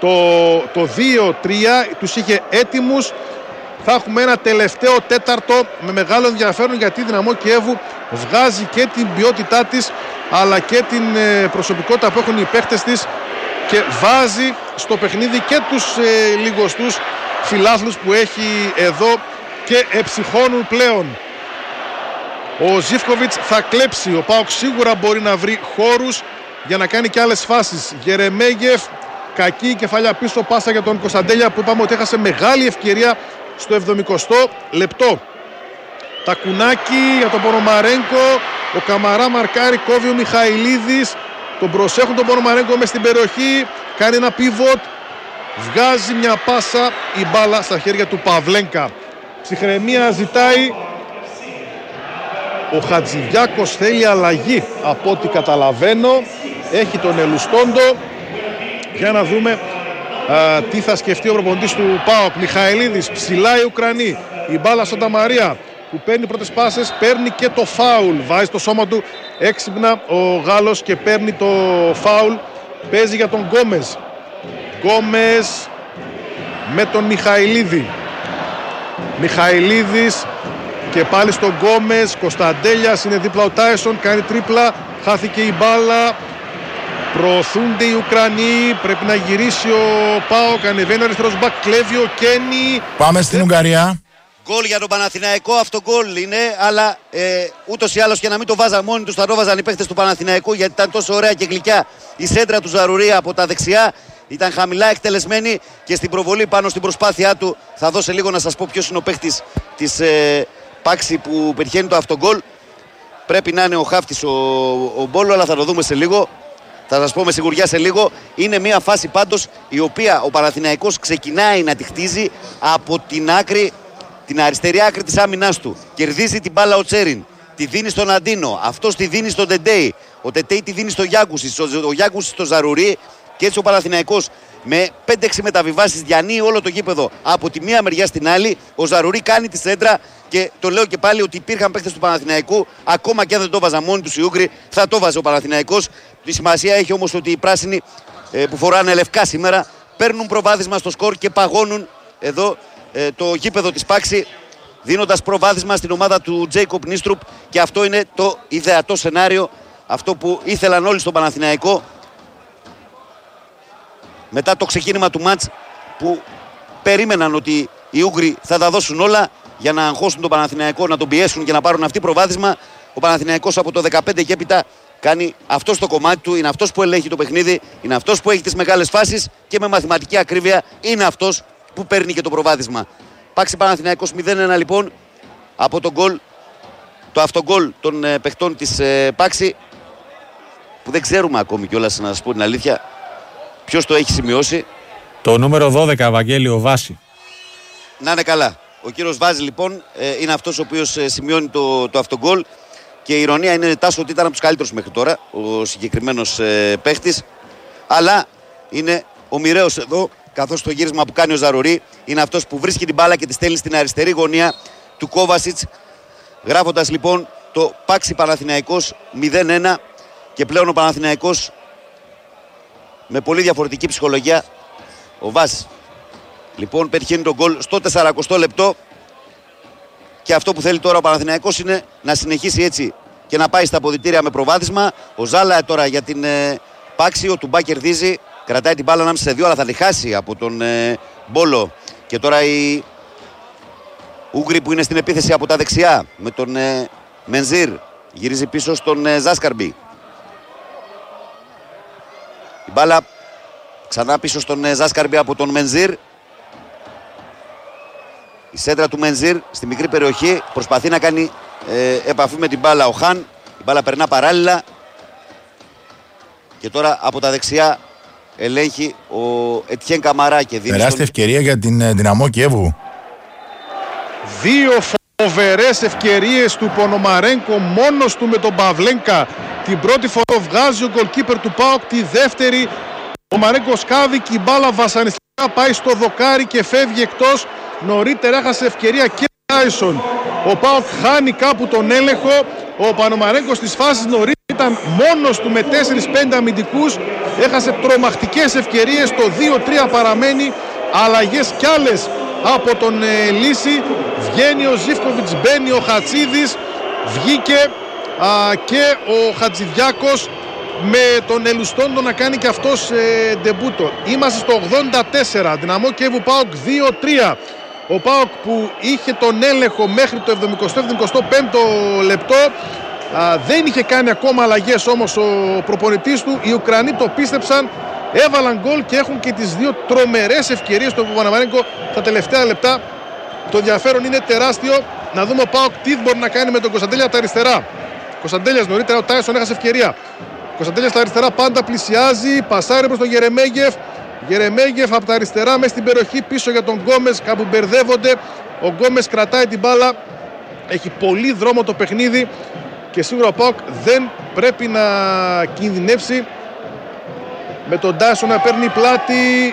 το 2-3, τους είχε έτοιμους. Θα έχουμε ένα τελευταίο τέταρτο με μεγάλο ενδιαφέρον, γιατί η Δυναμό Κιέβου βγάζει και την ποιότητά της αλλά και την προσωπικότητα που έχουν οι παίχτες της και βάζει στο παιχνίδι και τους λιγοστούς φιλάθλους που έχει εδώ και εψυχώνουν πλέον. Ο Ζίβκοβιτς θα κλέψει. Ο ΠΑΟΚ σίγουρα μπορεί να βρει χώρους για να κάνει και άλλες φάσεις. Γερεμέγεφ, κακή κεφαλιά πίσω, πάσα για τον Κωνσταντέλια που είπαμε ότι έχασε μεγάλη ευκαιρία στο 70ο λεπτό. Τακουνάκι για τον Πονομαρένκο. Ο Καμαρά μαρκάρει, κόβει ο Μιχαηλίδης. Τον προσέχουν τον Πονομαρένκο μες στην περιοχή. Κάνει ένα πίβοτ. Βγάζει μια πάσα, η μπάλα στα χέρια του Παβλένκα. Ψυχραιμία ζητάει. Ο Χατζηδιάκος θέλει αλλαγή από ό,τι καταλαβαίνω. Έχει τον Ελουστόντο. Για να δούμε τι θα σκεφτεί ο προπονητής του ΠΑΟΚ. Μιχαηλίδης, ψηλά οι Ουκρανοί. Η μπάλα στον Ταμαρία που παίρνει πρώτες πάσες, παίρνει και το φάουλ. Βάζει το σώμα του έξυπνα ο Γάλλος και παίρνει το φάουλ. Παίζει για τον Γκόμεζ. Γκόμεζ με τον Μιχαηλίδη. Μιχαηλίδης και πάλι στον Γκόμεζ. Κωνσταντέλιας είναι δίπλα ο Τάισον, κάνει τρίπλα. Χάθηκε η μπάλα. Προωθούνται οι Ουκρανοί. Πρέπει να γυρίσει ο ΠΑΟΚ. Ανεβαίνει ο αριστερός μπακ. Κλέβει ο Κένι. Πάμε στην Ουγγαρία. Γκολ για τον Παναθηναϊκό, αυτό γκολ είναι, αλλά ούτως ή άλλως και να μην το βάζαν μόνοι τους, θα το βάζαν οι παίχτες του Παναθηναϊκού, γιατί ήταν τόσο ωραία και γλυκιά η σέντρα του Ζαρουρία από τα δεξιά. Ήταν χαμηλά εκτελεσμένη και στην προβολή πάνω στην προσπάθειά του. Θα δώσω λίγο να σας πω ποιος είναι ο παίχτης της Πάξη που πετυχαίνει το αυτογκολ. Πρέπει να είναι ο χάφτης ο Μπόλο, αλλά θα το δούμε σε λίγο. Θα σας πω με σιγουριά σε λίγο. Είναι μια φάση πάντως η οποία ο Παναθηναϊκός ξεκινάει να τη χτίζει από την αριστερή άκρη της άμυνάς του. Κερδίζει την μπάλα ο Τσέριν. Τη δίνει στον Αντίνο. Αυτός τη δίνει στον Τεντέι. Ο Τεντέι τη δίνει στο Γιάκουσιτς. Ο Γιάκουσιτς στο Ζαρουρί. Και έτσι ο Παναθηναϊκός με 5-6 μεταβιβάσεις διανύει όλο το γήπεδο από τη μία μεριά στην άλλη. Ο Ζαρουρί κάνει τη σέντρα και το λέω και πάλι ότι υπήρχαν παίκτες του Παναθηναϊκού. Ακόμα και αν δεν το βάζα μόνοι τους οι Ούγγροι, θα το βάζε ο Παναθηναϊκός. Τη σημασία έχει όμως ότι οι πράσινοι που φοράνε λευκά σήμερα παίρνουν προβάδισμα στο σκορ και παγώνουν εδώ το γήπεδο της Πάξη, δίνοντας προβάδισμα στην ομάδα του Τζέικοπ Νίστρουπ. Και αυτό είναι το ιδεατό σενάριο, αυτό που ήθελαν όλοι στον Παναθηναϊκό μετά το ξεκίνημα του μάτς, που περίμεναν ότι οι Ούγγροι θα τα δώσουν όλα για να αγχώσουν τον Παναθηναϊκό, να τον πιέσουν και να πάρουν αυτή προβάδισμα. Ο Παναθηναϊκός από το 15 και έπειτα κάνει αυτό το κομμάτι του, είναι αυτός που ελέγχει το παιχνίδι, είναι αυτός που έχει τις μεγάλες φάσεις και με μαθηματική ακρίβεια είναι αυτός που παίρνει και το προβάδισμα. Πάξη Παναθηναϊκός 0-1 λοιπόν από το γκολ, το αυτογκολ των παιχτών της Πάξη, που δεν ξέρουμε ακόμη κιόλας, να σας πω την αλήθεια, ποιος το έχει σημειώσει. Το νούμερο 12, Βαγγέλη, ο Βάση. Να είναι καλά. Ο κύριος Βάζη λοιπόν είναι αυτός ο οποίος σημειώνει το αυτογκολ. Και η ηρωνία είναι, Τάσο, ότι ήταν από τους καλύτερους μέχρι τώρα ο συγκεκριμένος παίχτης. Αλλά είναι ο μοιραίος εδώ, καθώς το γύρισμα που κάνει ο Ζαρουρί είναι αυτός που βρίσκει την μπάλα και τη στέλνει στην αριστερή γωνία του Κόβασιτς. Γράφοντας λοιπόν το Πάξη Παναθηναϊκός 0-1. Και πλέον ο Παναθηναϊκός με πολύ διαφορετική ψυχολογία. Ο Βάζης λοιπόν πετυχαίνει τον γκολ στο 40 λεπτό. Και αυτό που θέλει τώρα ο Παναθηναϊκός είναι να συνεχίσει έτσι και να πάει στα αποδυτήρια με προβάδισμα. Ο Ζάλα τώρα για την Πάξη, ο Τουμπά κερδίζει, κρατάει την μπάλα ανάμεσα σε δύο, αλλά θα τη χάσει από τον Μπόλο. Και τώρα οι Ούγγροι που είναι στην επίθεση από τα δεξιά με τον Μενζίρ, γυρίζει πίσω στον Ζάσκαρμπι. Η μπάλα ξανά πίσω στον Ζάσκαρμπι από τον Μενζίρ. Η σέντρα του Μενζίρ στη μικρή περιοχή, προσπαθεί να κάνει επαφή με την μπάλα ο Χαν. Η μπάλα περνά παράλληλα. Και τώρα από τα δεξιά ελέγχει ο Ετιέν Καμαρά και δίνει. Τεράστια ευκαιρία για την Δυναμό Κιέβου. Δύο φοβερές ευκαιρίες του Πονομαρένκο μόνος του με τον Παυλένκα. Την πρώτη φορά βγάζει ο γκολκίπερ του ΠΑΟΚ, τη δεύτερη ο Μαρένκο σκάβει και η μπάλα βασανιστικά πάει στο δοκάρι και φεύγει εκτός. Νωρίτερα έχασε ευκαιρία και ο Τάισον. Ο ΠΑΟΚ χάνει κάπου τον έλεγχο. Ο Πανομαρένκος στις φάσεις νωρίτερα ήταν μόνος του με 4-5 αμυντικούς. Έχασε τρομακτικές ευκαιρίες. Το 2-3 παραμένει. Αλλαγές κι άλλες από τον Λύση. Βγαίνει ο Ζίβκοβιτς, μπαίνει ο Χατσίδης. Βγήκε και ο Χατζηδιάκος, με τον Ελουστόντο να κάνει και αυτός ντεμπούτο. Είμαστε στο 84. Δυναμό Κιέβου ΠΑΟΚ 2-3. Ο ΠΑΟΚ που είχε τον έλεγχο μέχρι το 70-75 λεπτό. Δεν είχε κάνει ακόμα αλλαγές όμως ο προπονητής του. Οι Ουκρανοί το πίστεψαν, έβαλαν γκολ και έχουν και τις δύο τρομερές ευκαιρίες του Παπαναμαρένκο στα τελευταία λεπτά. Το ενδιαφέρον είναι τεράστιο να δούμε ο ΠΑΟΚ τι μπορεί να κάνει με τον Κωνσταντέλια από τα αριστερά. Κωνσταντέλιας νωρίτερα, ο Τάισον έχασε ευκαιρία. Κωνσταντέλιας στα αριστερά πάντα πλησιάζει, πασάρει προς τον Γερεμέγεφ. Γερεμέγεφ από τα αριστερά μέσα στην περιοχή πίσω για τον Γκόμες, κάπου μπερδεύονται. Ο Γκόμες κρατάει την μπάλα, έχει πολύ δρόμο το παιχνίδι και σίγουρα ο ΠΑΟΚ δεν πρέπει να κινδυνεύσει με τον Τάισον να παίρνει πλάτη.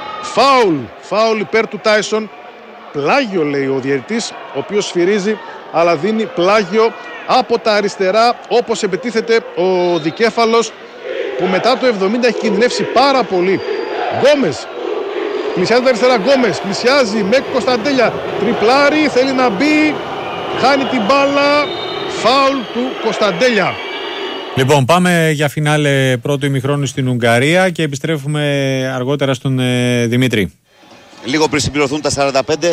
Φάουλ υπέρ του Τάισον. Πλάγιο λέει ο διαιτητής, ο οποίος σφυρίζει αλλά δίνει πλάγιο από τα αριστερά, όπως επιτίθεται ο δικέφαλος που μετά το 70 έχει κινδυνεύσει πάρα πολύ. Γκόμες πλησιάζει τα αριστερά, Γκόμες πλησιάζει με Κωνσταντέλια, τριπλάρι, θέλει να μπει, χάνει την μπάλα, φάουλ του Κωνσταντέλια. Λοιπόν, πάμε για φινάλε πρώτου ημιχρόνου στην Ουγγαρία και επιστρέφουμε αργότερα στον Δημήτρη. Λίγο πριν συμπληρωθούν τα 45,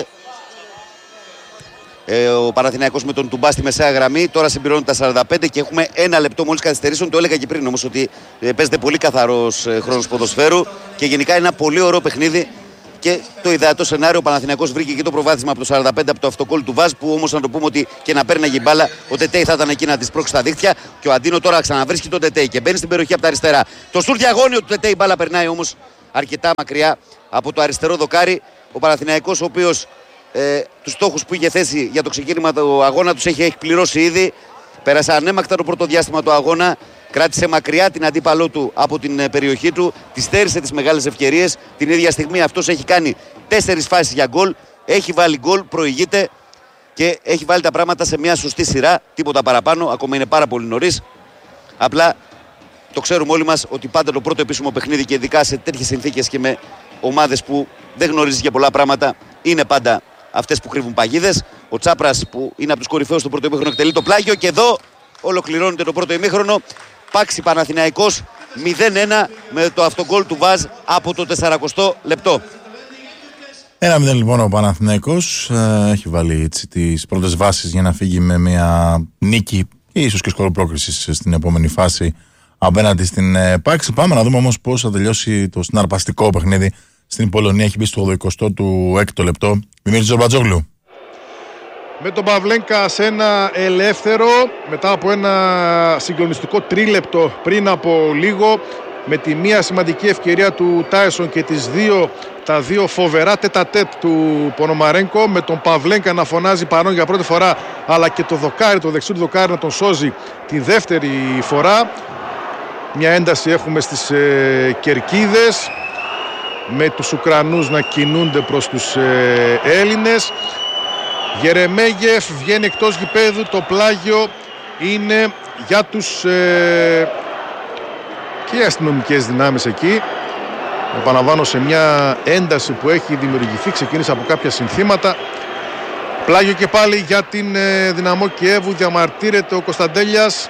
ο Παναθηναϊκός με τον Τουμπά στη μεσαία γραμμή. Τώρα συμπληρώνουν τα 45 και έχουμε ένα λεπτό μόλις καθυστερήσεων. Το έλεγα και πριν όμως ότι παίζεται πολύ καθαρός χρόνος ποδοσφαίρου και γενικά είναι ένα πολύ ωραίο παιχνίδι Και το ιδεατό σενάριο, ο Παναθηναϊκός βρήκε και το προβάδισμα από το 45 από το αυτοκόλλ του Βάζ, που όμως να το πούμε ότι και να παίρναγε η μπάλα, ο Τετέι θα ήταν εκεί να τη σπρώξει στα δίχτυα. Και ο Αντίνο τώρα ξαναβρίσκει τον Τετέι και μπαίνει στην περιοχή από τα αριστερά. Το σουτ διαγώνιο του Τετέι, η μπάλα περνάει όμως αρκετά μακριά από το αριστερό δοκάρι. Ο Παναθηναϊκός, ο οποίος τους στόχους που είχε θέσει για το ξεκίνημα του αγώνα τους έχει πληρώσει ήδη. Πέρασε ανέμακτα το πρώτο διάστημα του αγώνα. Κράτησε μακριά την αντίπαλό του από την περιοχή του. Τη στέρισε τις μεγάλες ευκαιρίες. Την ίδια στιγμή αυτός έχει κάνει 4 φάσεις για γκολ. Έχει βάλει γκολ, προηγείται και έχει βάλει τα πράγματα σε μια σωστή σειρά. Τίποτα παραπάνω. Ακόμα είναι πάρα πολύ νωρίς. Απλά το ξέρουμε όλοι μας ότι πάντα το πρώτο επίσημο παιχνίδι, και ειδικά σε τέτοιες συνθήκες και με ομάδες που δεν γνωρίζεις για πολλά πράγματα, είναι πάντα αυτές που κρύβουν παγίδες. Ο Τσάπρας, που είναι από τους κορυφαίους του πρώτο ημίχρονο, εκτελεί το πλάγιο και εδώ ολοκληρώνεται το πρώτο ημίχρονο. Παξη Παναθηναϊκός 0-1 με το αυτογκόλ του Βάζ από το 40ο λεπτό. 1-0 λοιπόν ο Παναθηναϊκός. Έχει βάλει έτσι τις πρώτες βάσεις για να φύγει με μια νίκη και ίσως και σκοροπρόκριση στην επόμενη φάση απέναντι στην Πάξη. Πάμε να δούμε όμως πώς θα τελειώσει το συναρπαστικό παιχνίδι στην Πολωνία. Έχει μπει στο 86ο λεπτό Δημήτρης Ζορμπατζόγλου. Με τον Παυλένκα σε ένα ελεύθερο, μετά από ένα συγκλονιστικό τρίλεπτο πριν από λίγο, με τη μία σημαντική ευκαιρία του Τάισον και τα δύο φοβερά τέτα-τέτ του Πονομαρένκο, με τον Παυλένκα να φωνάζει παρόν για πρώτη φορά, αλλά και το δοκάρι, το δεξί του δοκάρι να τον σώζει τη δεύτερη φορά. Μια ένταση έχουμε στις κερκίδες, με τους Ουκρανούς να κινούνται προς τους Έλληνες. Γερεμέγεφ βγαίνει εκτός γηπέδου, το πλάγιο είναι για τους και οι αστυνομικές δυνάμεις εκεί. Επαναλαμβάνω, σε μια ένταση που έχει δημιουργηθεί, ξεκίνησε από κάποια συνθήματα. Πλάγιο και πάλι για την Δυναμό Κιέβου, διαμαρτύρεται ο Κωνσταντέλιας.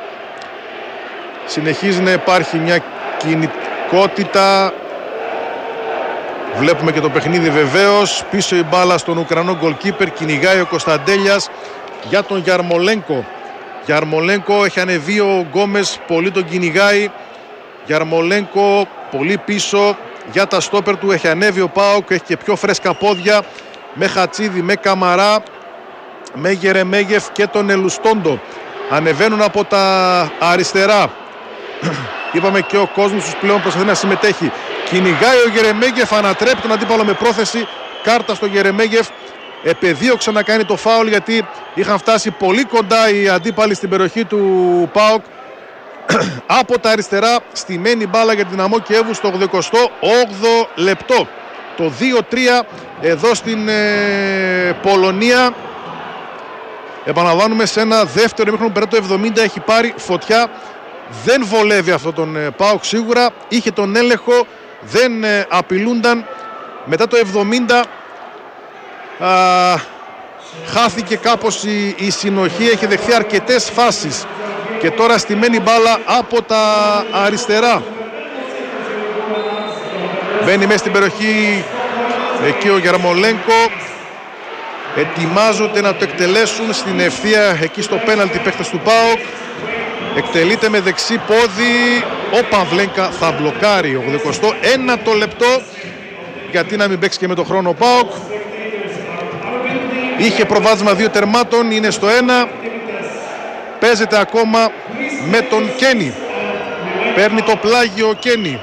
Συνεχίζει να υπάρχει μια κινητικότητα. Βλέπουμε και το παιχνίδι βεβαίως. Πίσω η μπάλα στον Ουκρανό γκολκίπερ. Κυνηγάει ο Κωνσταντέλιας για τον Γιαρμολένκο. Γιαρμολένκο, έχει ανεβεί ο Γκόμες, πολύ τον κυνηγάει. Γιαρμολένκο πολύ πίσω για τα στόπερ του. Έχει ανέβει ο ΠΑΟΚ, έχει και πιο φρέσκα πόδια. Με Χατσίδη, με Καμαρά, με Γερεμέγεφ και τον Ελουστόντο. Ανεβαίνουν από τα αριστερά. Είπαμε και ο κόσμος τους πλέον προσπαθεί να συμμετέχει. Κυνηγάει ο Γερεμέγεφ, ανατρέπει τον αντίπαλο με πρόθεση. Κάρτα στο Γερεμέγεφ. Επεδίωξε να κάνει το φάουλ, γιατί είχαν φτάσει πολύ κοντά οι αντίπαλοι στην περιοχή του ΠΑΟΚ. Από τα αριστερά στημένη μπάλα για την Δυναμό Κιέβου στο 88ο λεπτό. Το 2-3 εδώ στην Πολωνία. Επαναλαμβάνουμε, σε ένα δεύτερο ημίχρονο πέρα το 70 έχει πάρει φωτιά. Δεν βολεύει αυτό τον ΠΑΟΚ σίγουρα. Είχε τον έλεγχο, δεν απειλούνταν. Μετά το 70 χάθηκε κάπως η συνοχή. Έχει δεχθεί αρκετές φάσεις. Και τώρα στημένη μπάλα από τα αριστερά. Μπαίνει μέσα στην περιοχή εκεί ο Γιαρμολένκο. Ετοιμάζονται να το εκτελέσουν στην ευθεία εκεί στο πέναλτι παίκτες του ΠΑΟΚ. Εκτελείται με δεξί πόδι. Ο Παυλένκα θα μπλοκάρει. 81ο λεπτό. Γιατί να μην παίξει και με το χρόνο ο ΠΑΟΚ. Είχε προβάδισμα 2 τερμάτων. Είναι στο 1. Παίζεται ακόμα με τον Κένι. Παίρνει το πλάγιο ο Κένι.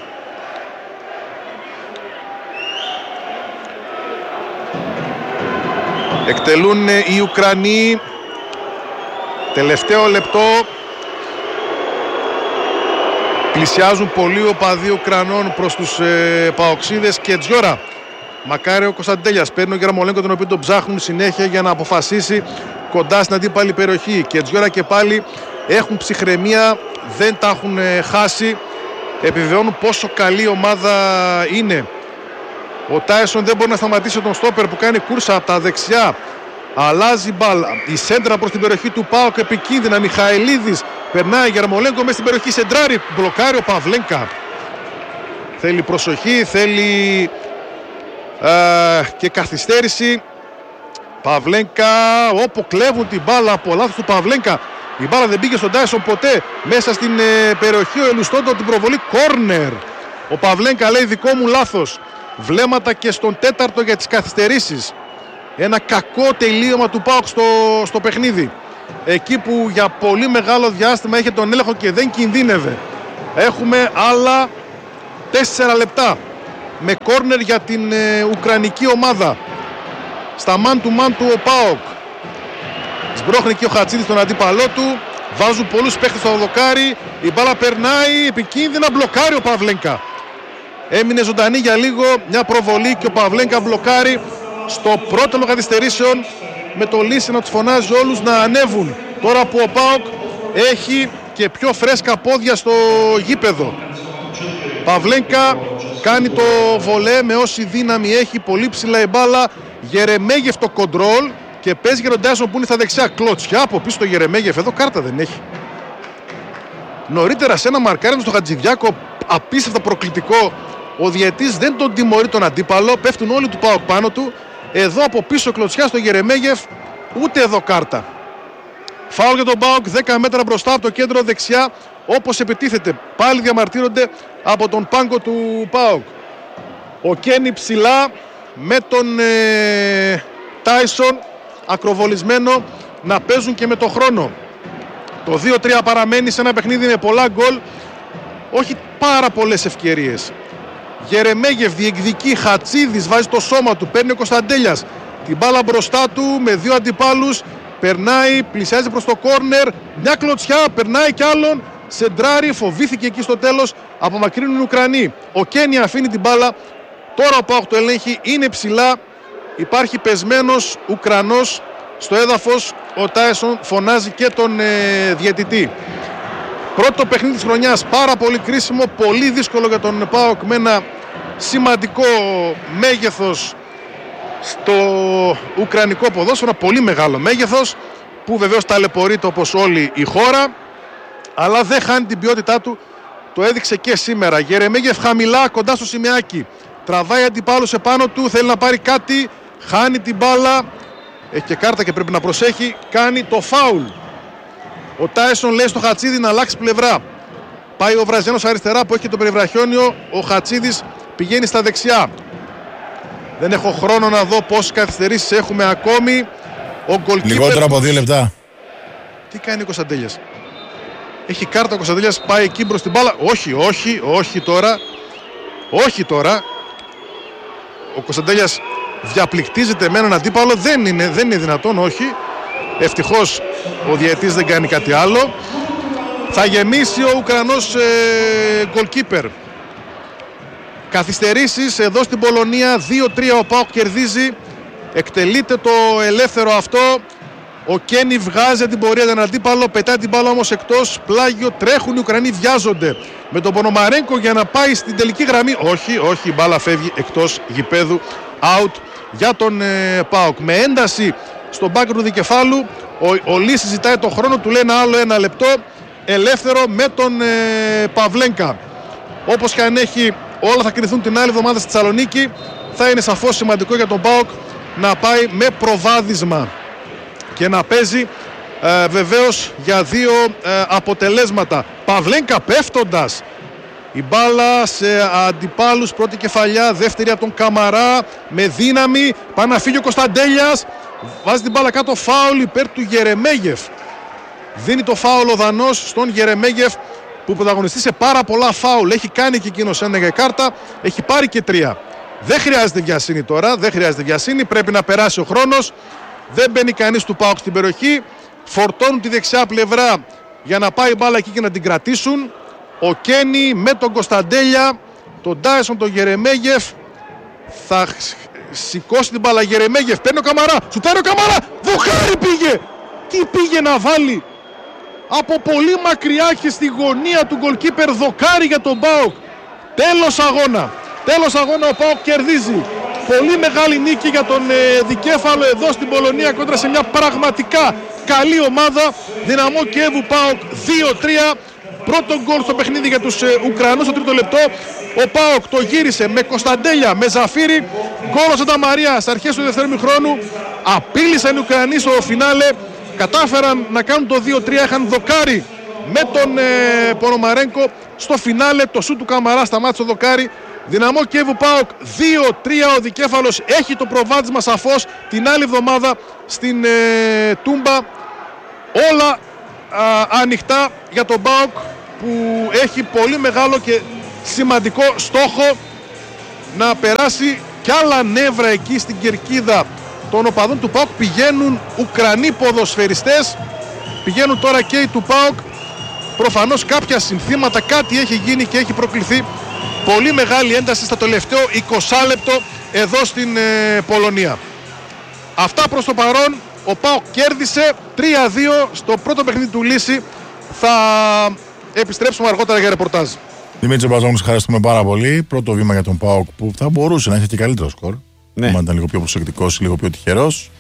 Εκτελούν οι Ουκρανοί. Τελευταίο λεπτό. Πλησιάζουν πολλοί οπαδοί Ουκρανών προς τους Παοξίδες. Και Τζιόρα. Μακάρι ο Κωνσταντέλιας. Παίρνει ο Γερμολένκο, τον οποίο τον ψάχνουν συνέχεια για να αποφασίσει κοντά στην αντίπαλη περιοχή. Και Τζιόρα και πάλι έχουν ψυχραιμία. Δεν τα έχουν χάσει. Επιβεβαιώνουν πόσο καλή ομάδα είναι. Ο Τάισον δεν μπορεί να σταματήσει τον στόπερ που κάνει κούρσα από τα δεξιά. Αλλάζει μπάλα. Η σέντρα προς την περιοχή του ΠΑΟΚ επικίνδυνα. Μιχαηλίδης περνάει. Γερμολένκο μέσα στην περιοχή. Σεντράρι. Μπλοκάρει ο Παυλένκα. Θέλει προσοχή. Θέλει και καθυστέρηση. Παυλένκα. Όπου κλέβουν την μπάλα από λάθος του Παυλένκα. Η μπάλα δεν πήγε στον Τάισον ποτέ. Μέσα στην περιοχή ο Ελουστόντο την προβολή. Κόρνερ. Ο Παυλένκα λέει δικό μου λάθος. βλέμματα και στον τέταρτο για τις καθυστερήσεις. Ένα κακό τελείωμα του ΠΑΟΚ στο παιχνίδι. Εκεί που για πολύ μεγάλο διάστημα είχε τον έλεγχο και δεν κινδύνευε. Έχουμε άλλα 4 λεπτά με κόρνερ για την ουκρανική ομάδα. Στα man to man του ο ΠΑΟΚ. Σμπρώχνει και ο Χατσίδης τον αντίπαλό του. Βάζουν πολλούς παίχτες στο δοκάρι. Η μπάλα περνάει επικίνδυνα, μπλοκάρει ο Παυλένκα. Έμεινε ζωντανή για λίγο, μια προβολή και ο Παυλένκα μπλοκάρει στο πρώτο λόγο καθυστερήσεων, με το Λύση να τους φωνάζει όλους να ανέβουν. Τώρα που ο ΠΑΟΚ έχει και πιο φρέσκα πόδια στο γήπεδο. Παυλένκα κάνει το βολέ με όση δύναμη έχει, πολύ ψηλά η μπάλα. Γερεμέγεφ το κοντρόλ και παίζει για τον Τάισον που είναι στα δεξιά. Κλωτσιά από πίσω το Γερεμέγεφ, εδώ κάρτα δεν έχει. Νωρίτερα σε ένα μαρκάρισμα στο Χατζηδιάκο, απίστευτα προκλητικό, ο διαιτής δεν τον τιμωρεί τον αντίπαλο, πέφτουν όλοι του ΠΑΟΚ πάνω του. Εδώ από πίσω κλωτσιά στο Γερεμέγεφ, ούτε εδώ κάρτα. Φάουλ για τον ΠΑΟΚ, 10 μέτρα μπροστά από το κέντρο δεξιά, όπως επιτίθεται. Πάλι διαμαρτύρονται από τον πάγκο του ΠΑΟΚ. Ο Κένι ψηλά με τον Τάισον ακροβολισμένο να παίζουν και με το χρόνο. Το 2-3 παραμένει σε ένα παιχνίδι με πολλά γκολ, όχι πάρα πολλές ευκαιρίες. Γερεμέγεφ διεκδικεί, Χατσίδης βάζει το σώμα του, παίρνει ο Κωνσταντέλιας την μπάλα μπροστά του με δύο αντιπάλους, περνάει, πλησιάζει προς το κόρνερ, μια κλωτσιά, περνάει κι άλλον, σεντράρει, φοβήθηκε εκεί στο τέλος, απομακρύνουν οι Ουκρανοί. Ο Κένι αφήνει την μπάλα, τώρα ο ΠΑΟΚ το ελέγχει, είναι ψηλά, υπάρχει πεσμένος Ουκρανός στο έδαφος, ο Τάισον φωνάζει και τον διαιτητή. Πρώτο παιχνίδι της χρονιάς, πάρα πολύ κρίσιμο, πολύ δύσκολο για τον ΠΑΟΚ, με ένα σημαντικό μέγεθος στο ουκρανικό ποδόσφαιρο, πολύ μεγάλο μέγεθος, που βεβαίως ταλαιπωρείται όπως όλη η χώρα, αλλά δεν χάνει την ποιότητά του, το έδειξε και σήμερα. Γερεμέγεφ χαμηλά, κοντά στο σημαίακι, τραβάει αντιπάλους επάνω του, θέλει να πάρει κάτι, χάνει την μπάλα, έχει και κάρτα και πρέπει να προσέχει, κάνει το φάουλ. Ο Τάισον λέει στο Χατσίδη να αλλάξει πλευρά. Πάει ο Βραζιάνος αριστερά που έχει το περιβραχιόνιο, ο Χατσίδης πηγαίνει στα δεξιά. Δεν έχω χρόνο να δω πόσες καθυστερήσεις έχουμε ακόμη. Ο goalkeeper... Λιγότερο από 2 λεπτά. Τι κάνει ο Κωνσταντέλιας? Έχει κάρτα ο Κωνσταντέλιας, πάει εκεί μπρος την μπάλα. Όχι τώρα. Όχι τώρα. Ο Κωνσταντέλιας διαπληκτίζεται με έναν αντίπαλο. Δεν είναι δυνατόν, όχι. Ευτυχώς ο διαιτής δεν κάνει κάτι άλλο. Θα γεμίσει ο Ουκρανός goalkeeper. Καθυστερήσεις εδώ στην Πολωνία. 2-3 ο ΠΑΟΚ κερδίζει. Εκτελείται το ελεύθερο αυτό. Ο Κένι βγάζει την πορεία τον αντίπαλο. Πετάει την μπάλα όμως εκτός. Πλάγιο, τρέχουν οι Ουκρανοί, βιάζονται με τον Πονομαρένκο για να πάει στην τελική γραμμή. Όχι, η μπάλα φεύγει εκτός γηπέδου. Out για τον ΠΑΟΚ. Με ένταση στον μπάκερ του δικεφάλου. Ο Λύση ζητάει το χρόνο, του λέει ένα λεπτό. Ελεύθερο με τον Παυλένκα. Όπως και αν έχει, όλα θα κρυθούν την άλλη εβδομάδα στη Θεσσαλονίκη. Θα είναι σαφώς σημαντικό για τον ΠΑΟΚ να πάει με προβάδισμα και να παίζει βεβαίως για δύο αποτελέσματα. Παυλένκα πέφτοντας, η μπάλα σε αντιπάλους, πρώτη κεφαλιά, δεύτερη από τον Καμαρά, με δύναμη, πάει να φύγει ο Κωνσταντέλιας, βάζει την μπάλα κάτω, φάουλ υπέρ του Γερεμέγεφ. Δίνει το φάουλ ο Δανός στον Γερεμέγεφ, που πρωταγωνιστεί σε πάρα πολλά φάουλ. Έχει κάνει και εκείνος ένα κάρτα, έχει πάρει και 3. Δεν χρειάζεται βιασύνη τώρα, πρέπει να περάσει ο χρόνος. Δεν μπαίνει κανείς του ΠΑΟΚ στην περιοχή. Φορτώνουν τη δεξιά πλευρά για να πάει η μπάλα εκεί και να την κρατήσουν. Ο Κένι με τον Κωνσταντέλια, τον Τάισον, τον Γερεμέγεφ. Θα σηκώσει την μπάλα Γερεμέγεφ, παίρνει ο Καμαρά, σουτάρει ο Καμαρά, δοχάρι πήγε! Τι πήγε να βάλει? Από πολύ μακριά και στη γωνία του γκολκίπερ, δοκάρι για τον ΠΑΟΚ. Τέλος αγώνα, ο ΠΑΟΚ κερδίζει. Πολύ μεγάλη νίκη για τον δικέφαλο εδώ στην Πολωνία κόντρα σε μια πραγματικά καλή ομάδα. Δυναμό Κιέβου ΠΑΟΚ 2-3. Πρώτο γκολ στο παιχνίδι για τους Ουκρανούς στο τρίτο λεπτό. Ο ΠΑΟΚ το γύρισε με Κωνσταντέλια, με Ζαφύρι. Γκολ ο Σάντα Μαρία στις αρχές του δεύτερου ημιχρόνου. Απείλησαν οι Ουκρανοί στο φινάλε. Κατάφεραν να κάνουν το 2-3. Είχαν δοκάρι με τον Πονομαρένκο. Στο φινάλε το σούτ του Καμαρά σταμάτησε το δοκάρι. Δυναμό Κιέβου ΠΑΟΚ 2-3 ο δικέφαλος, έχει το προβάδισμα σαφώς. Την άλλη εβδομάδα στην Τούμπα όλα ανοιχτά για τον ΠΑΟΚ, που έχει πολύ μεγάλο και σημαντικό στόχο να περάσει κι άλλα νεύρα εκεί στην κερκίδα των οπαδών του ΠΑΟΚ. Πηγαίνουν Ουκρανοί ποδοσφαιριστές, πηγαίνουν τώρα και οι του ΠΑΟΚ. Προφανώς κάποια συνθήματα, κάτι έχει γίνει και έχει προκληθεί πολύ μεγάλη ένταση στα τελευταίο 20 λεπτό εδώ στην Πολωνία. Αυτά προς το παρόν. Ο ΠΑΟΚ κέρδισε 3-2 στο πρώτο παιχνίδι του Λύση. Θα επιστρέψουμε αργότερα για ρεπορτάζ. Δημήτρη Μπαζόγλου, ευχαριστούμε πάρα πολύ. Πρώτο βήμα για τον ΠΑΟΚ που θα μπορούσε να έχει και καλύτερο σκορ. Ναι. Ήταν λίγο πιο προσεκτικός, λίγο πιο τυχερός.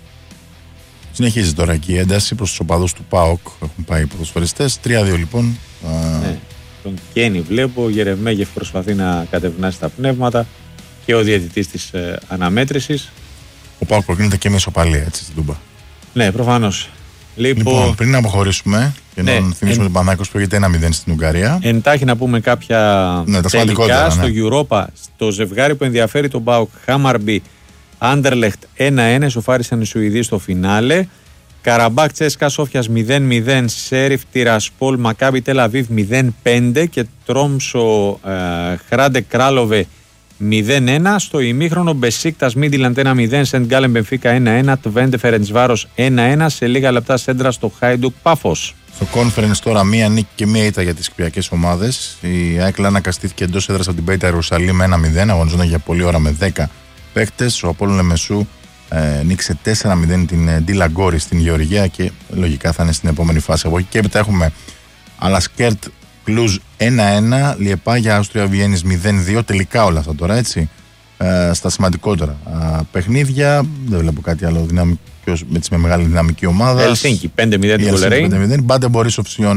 Συνεχίζει τώρα εκεί η ένταση προς τους οπαδούς του ΠΑΟΚ. Έχουν πάει οι ποδοσφαιριστές. 3-2 λοιπόν. Ναι. Τον Κένι βλέπω. Ο Γερεμέγεφ προσπαθεί να κατευνάσει τα πνεύματα και ο διαιτητής της αναμέτρησης. Ο ΠΑΟΚ προκρίνεται και με ισοπαλία έτσι στην Τούμπα. Ναι, προφανώς. Λοιπόν, πριν να αποχωρήσουμε και να θυμίσουμε τον Παναθηναϊκό που έγινε 1-0 στην Ουγγαρία. Εντάχει να πούμε κάποια τελικά στο Europa, στο ζευγάρι που ενδιαφέρει τον ΠΑΟΚ, Χάμαρμπι Άντερλεχτ 1-1, σοφάρισαν οι Σουηδοί στο φινάλε. Καραμπάκ Τσέσκα Σόφιας 0-0, Σέριφ Τιρασπόλ Μακάμπι Τελαβίβ 0-5 και Τρόμσο Χράντε Κράλοβε 0-1. Στο ημίχρονο Μπεσίκτας Μίντιλαντ 1-0, Σεντ Γκάλεν Μπενφίκα 1-1, Τβέντε Φερεντσβάρος 1-1. Σε λίγα λεπτά σέντρα στο Χάιντουκ Πάφος. Στο Conference τώρα μία νίκη και μία ήττα για τις κυπριακές ομάδες. Η ΑΕΚ ανακαστήθηκε εντός έδρας από την Πέιτα Ιερουσαλήμ 1-0, αγωνιζόταν για πολλή ώρα με 10 παίκτες. Ο Απόλλων Λεμεσού νίκησε 4-0 την Ντίλα Γκόρη στην Γεωργία και λογικά θα είναι στην επόμενη φάση. Από εκεί και έπειτα έχουμε Αλασκέρτ Κλουζ 1-1, Λιεπάγια Αύστρια Βιέννης 0-2. Τελικά όλα αυτά τώρα έτσι. Στα σημαντικότερα παιχνίδια. Δεν βλέπω κάτι άλλο με μεγάλη δυναμική ομάδα. Ελσίνκι 5-0 την Κολερέιν. Μπάντε Μπορίσοφ Σιόν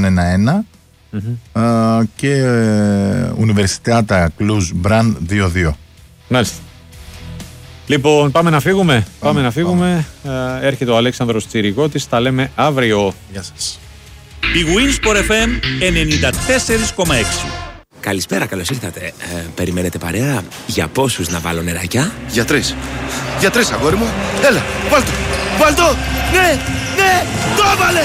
1-1. Και Ουνιβερσιτάτα Κλουζ Μπραν 2-2. Μάλιστα. Λοιπόν, πάμε να φύγουμε. Πάμε. Έρχεται ο Αλέξανδρος Τσιρικότης. Τα λέμε αύριο. Γεια σας. Η Winsport FM 94,6. Καλησπέρα, καλώς ήρθατε. Περιμένετε παρέα? Για πόσους να βάλω νεράκια? Για 3. Για 3, αγόρι μου. Έλα, βάλτο. Βάλτο. Ναι, το έβαλε.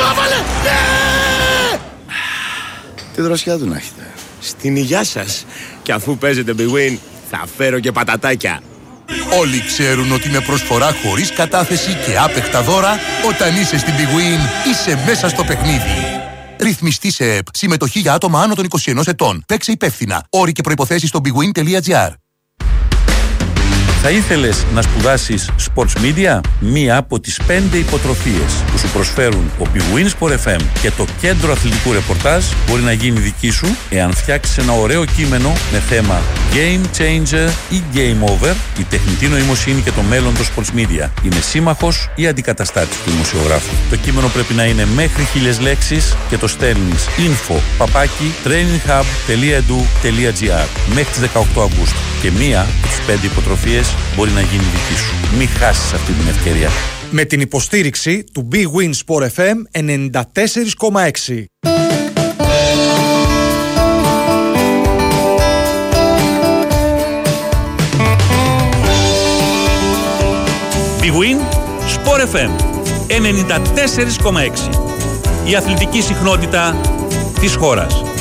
Ναι. Τι δροσιά του να έχετε. Στην υγειά σας. Και αφού παίζετε Big Win, θα φέρω και πατατάκια. Όλοι ξέρουν ότι με προσφορά χωρίς κατάθεση και άπεχτα δώρα, όταν είσαι στην Big Win, είσαι μέσα στο παιχνίδι. Ρυθμιστή σε ΕΠ. Συμμετοχή για άτομα άνω των 21 ετών. Παίξε υπεύθυνα. Όροι και προϋποθέσεις στο bigwin.gr. Θα ήθελες να σπουδάσεις Sports Media? Μία από τις 5 υποτροφίες που σου προσφέρουν ο Big Win Sport FM και το Κέντρο Αθλητικού Ρεπορτάζ μπορεί να γίνει δική σου εάν φτιάξεις ένα ωραίο κείμενο με θέμα Game Changer ή Game Over. Η τεχνητή νοημοσύνη και το μέλλον των Sports Media είναι σύμμαχος ή αντικαταστάτης του δημοσιογράφου. Το κείμενο πρέπει να είναι μέχρι 1000 λέξεις και το στέλνεις info@traininghub.edu.gr μέχρι τις 18 Αυγούστου. Και μία από τις 5 υποτροφίες μπορεί να γίνει δική σου. Μην χάσεις αυτή την ευκαιρία. Με την υποστήριξη του Big Win Sport FM 94,6. Big Win Sport FM 94,6. Η αθλητική συχνότητα της χώρας.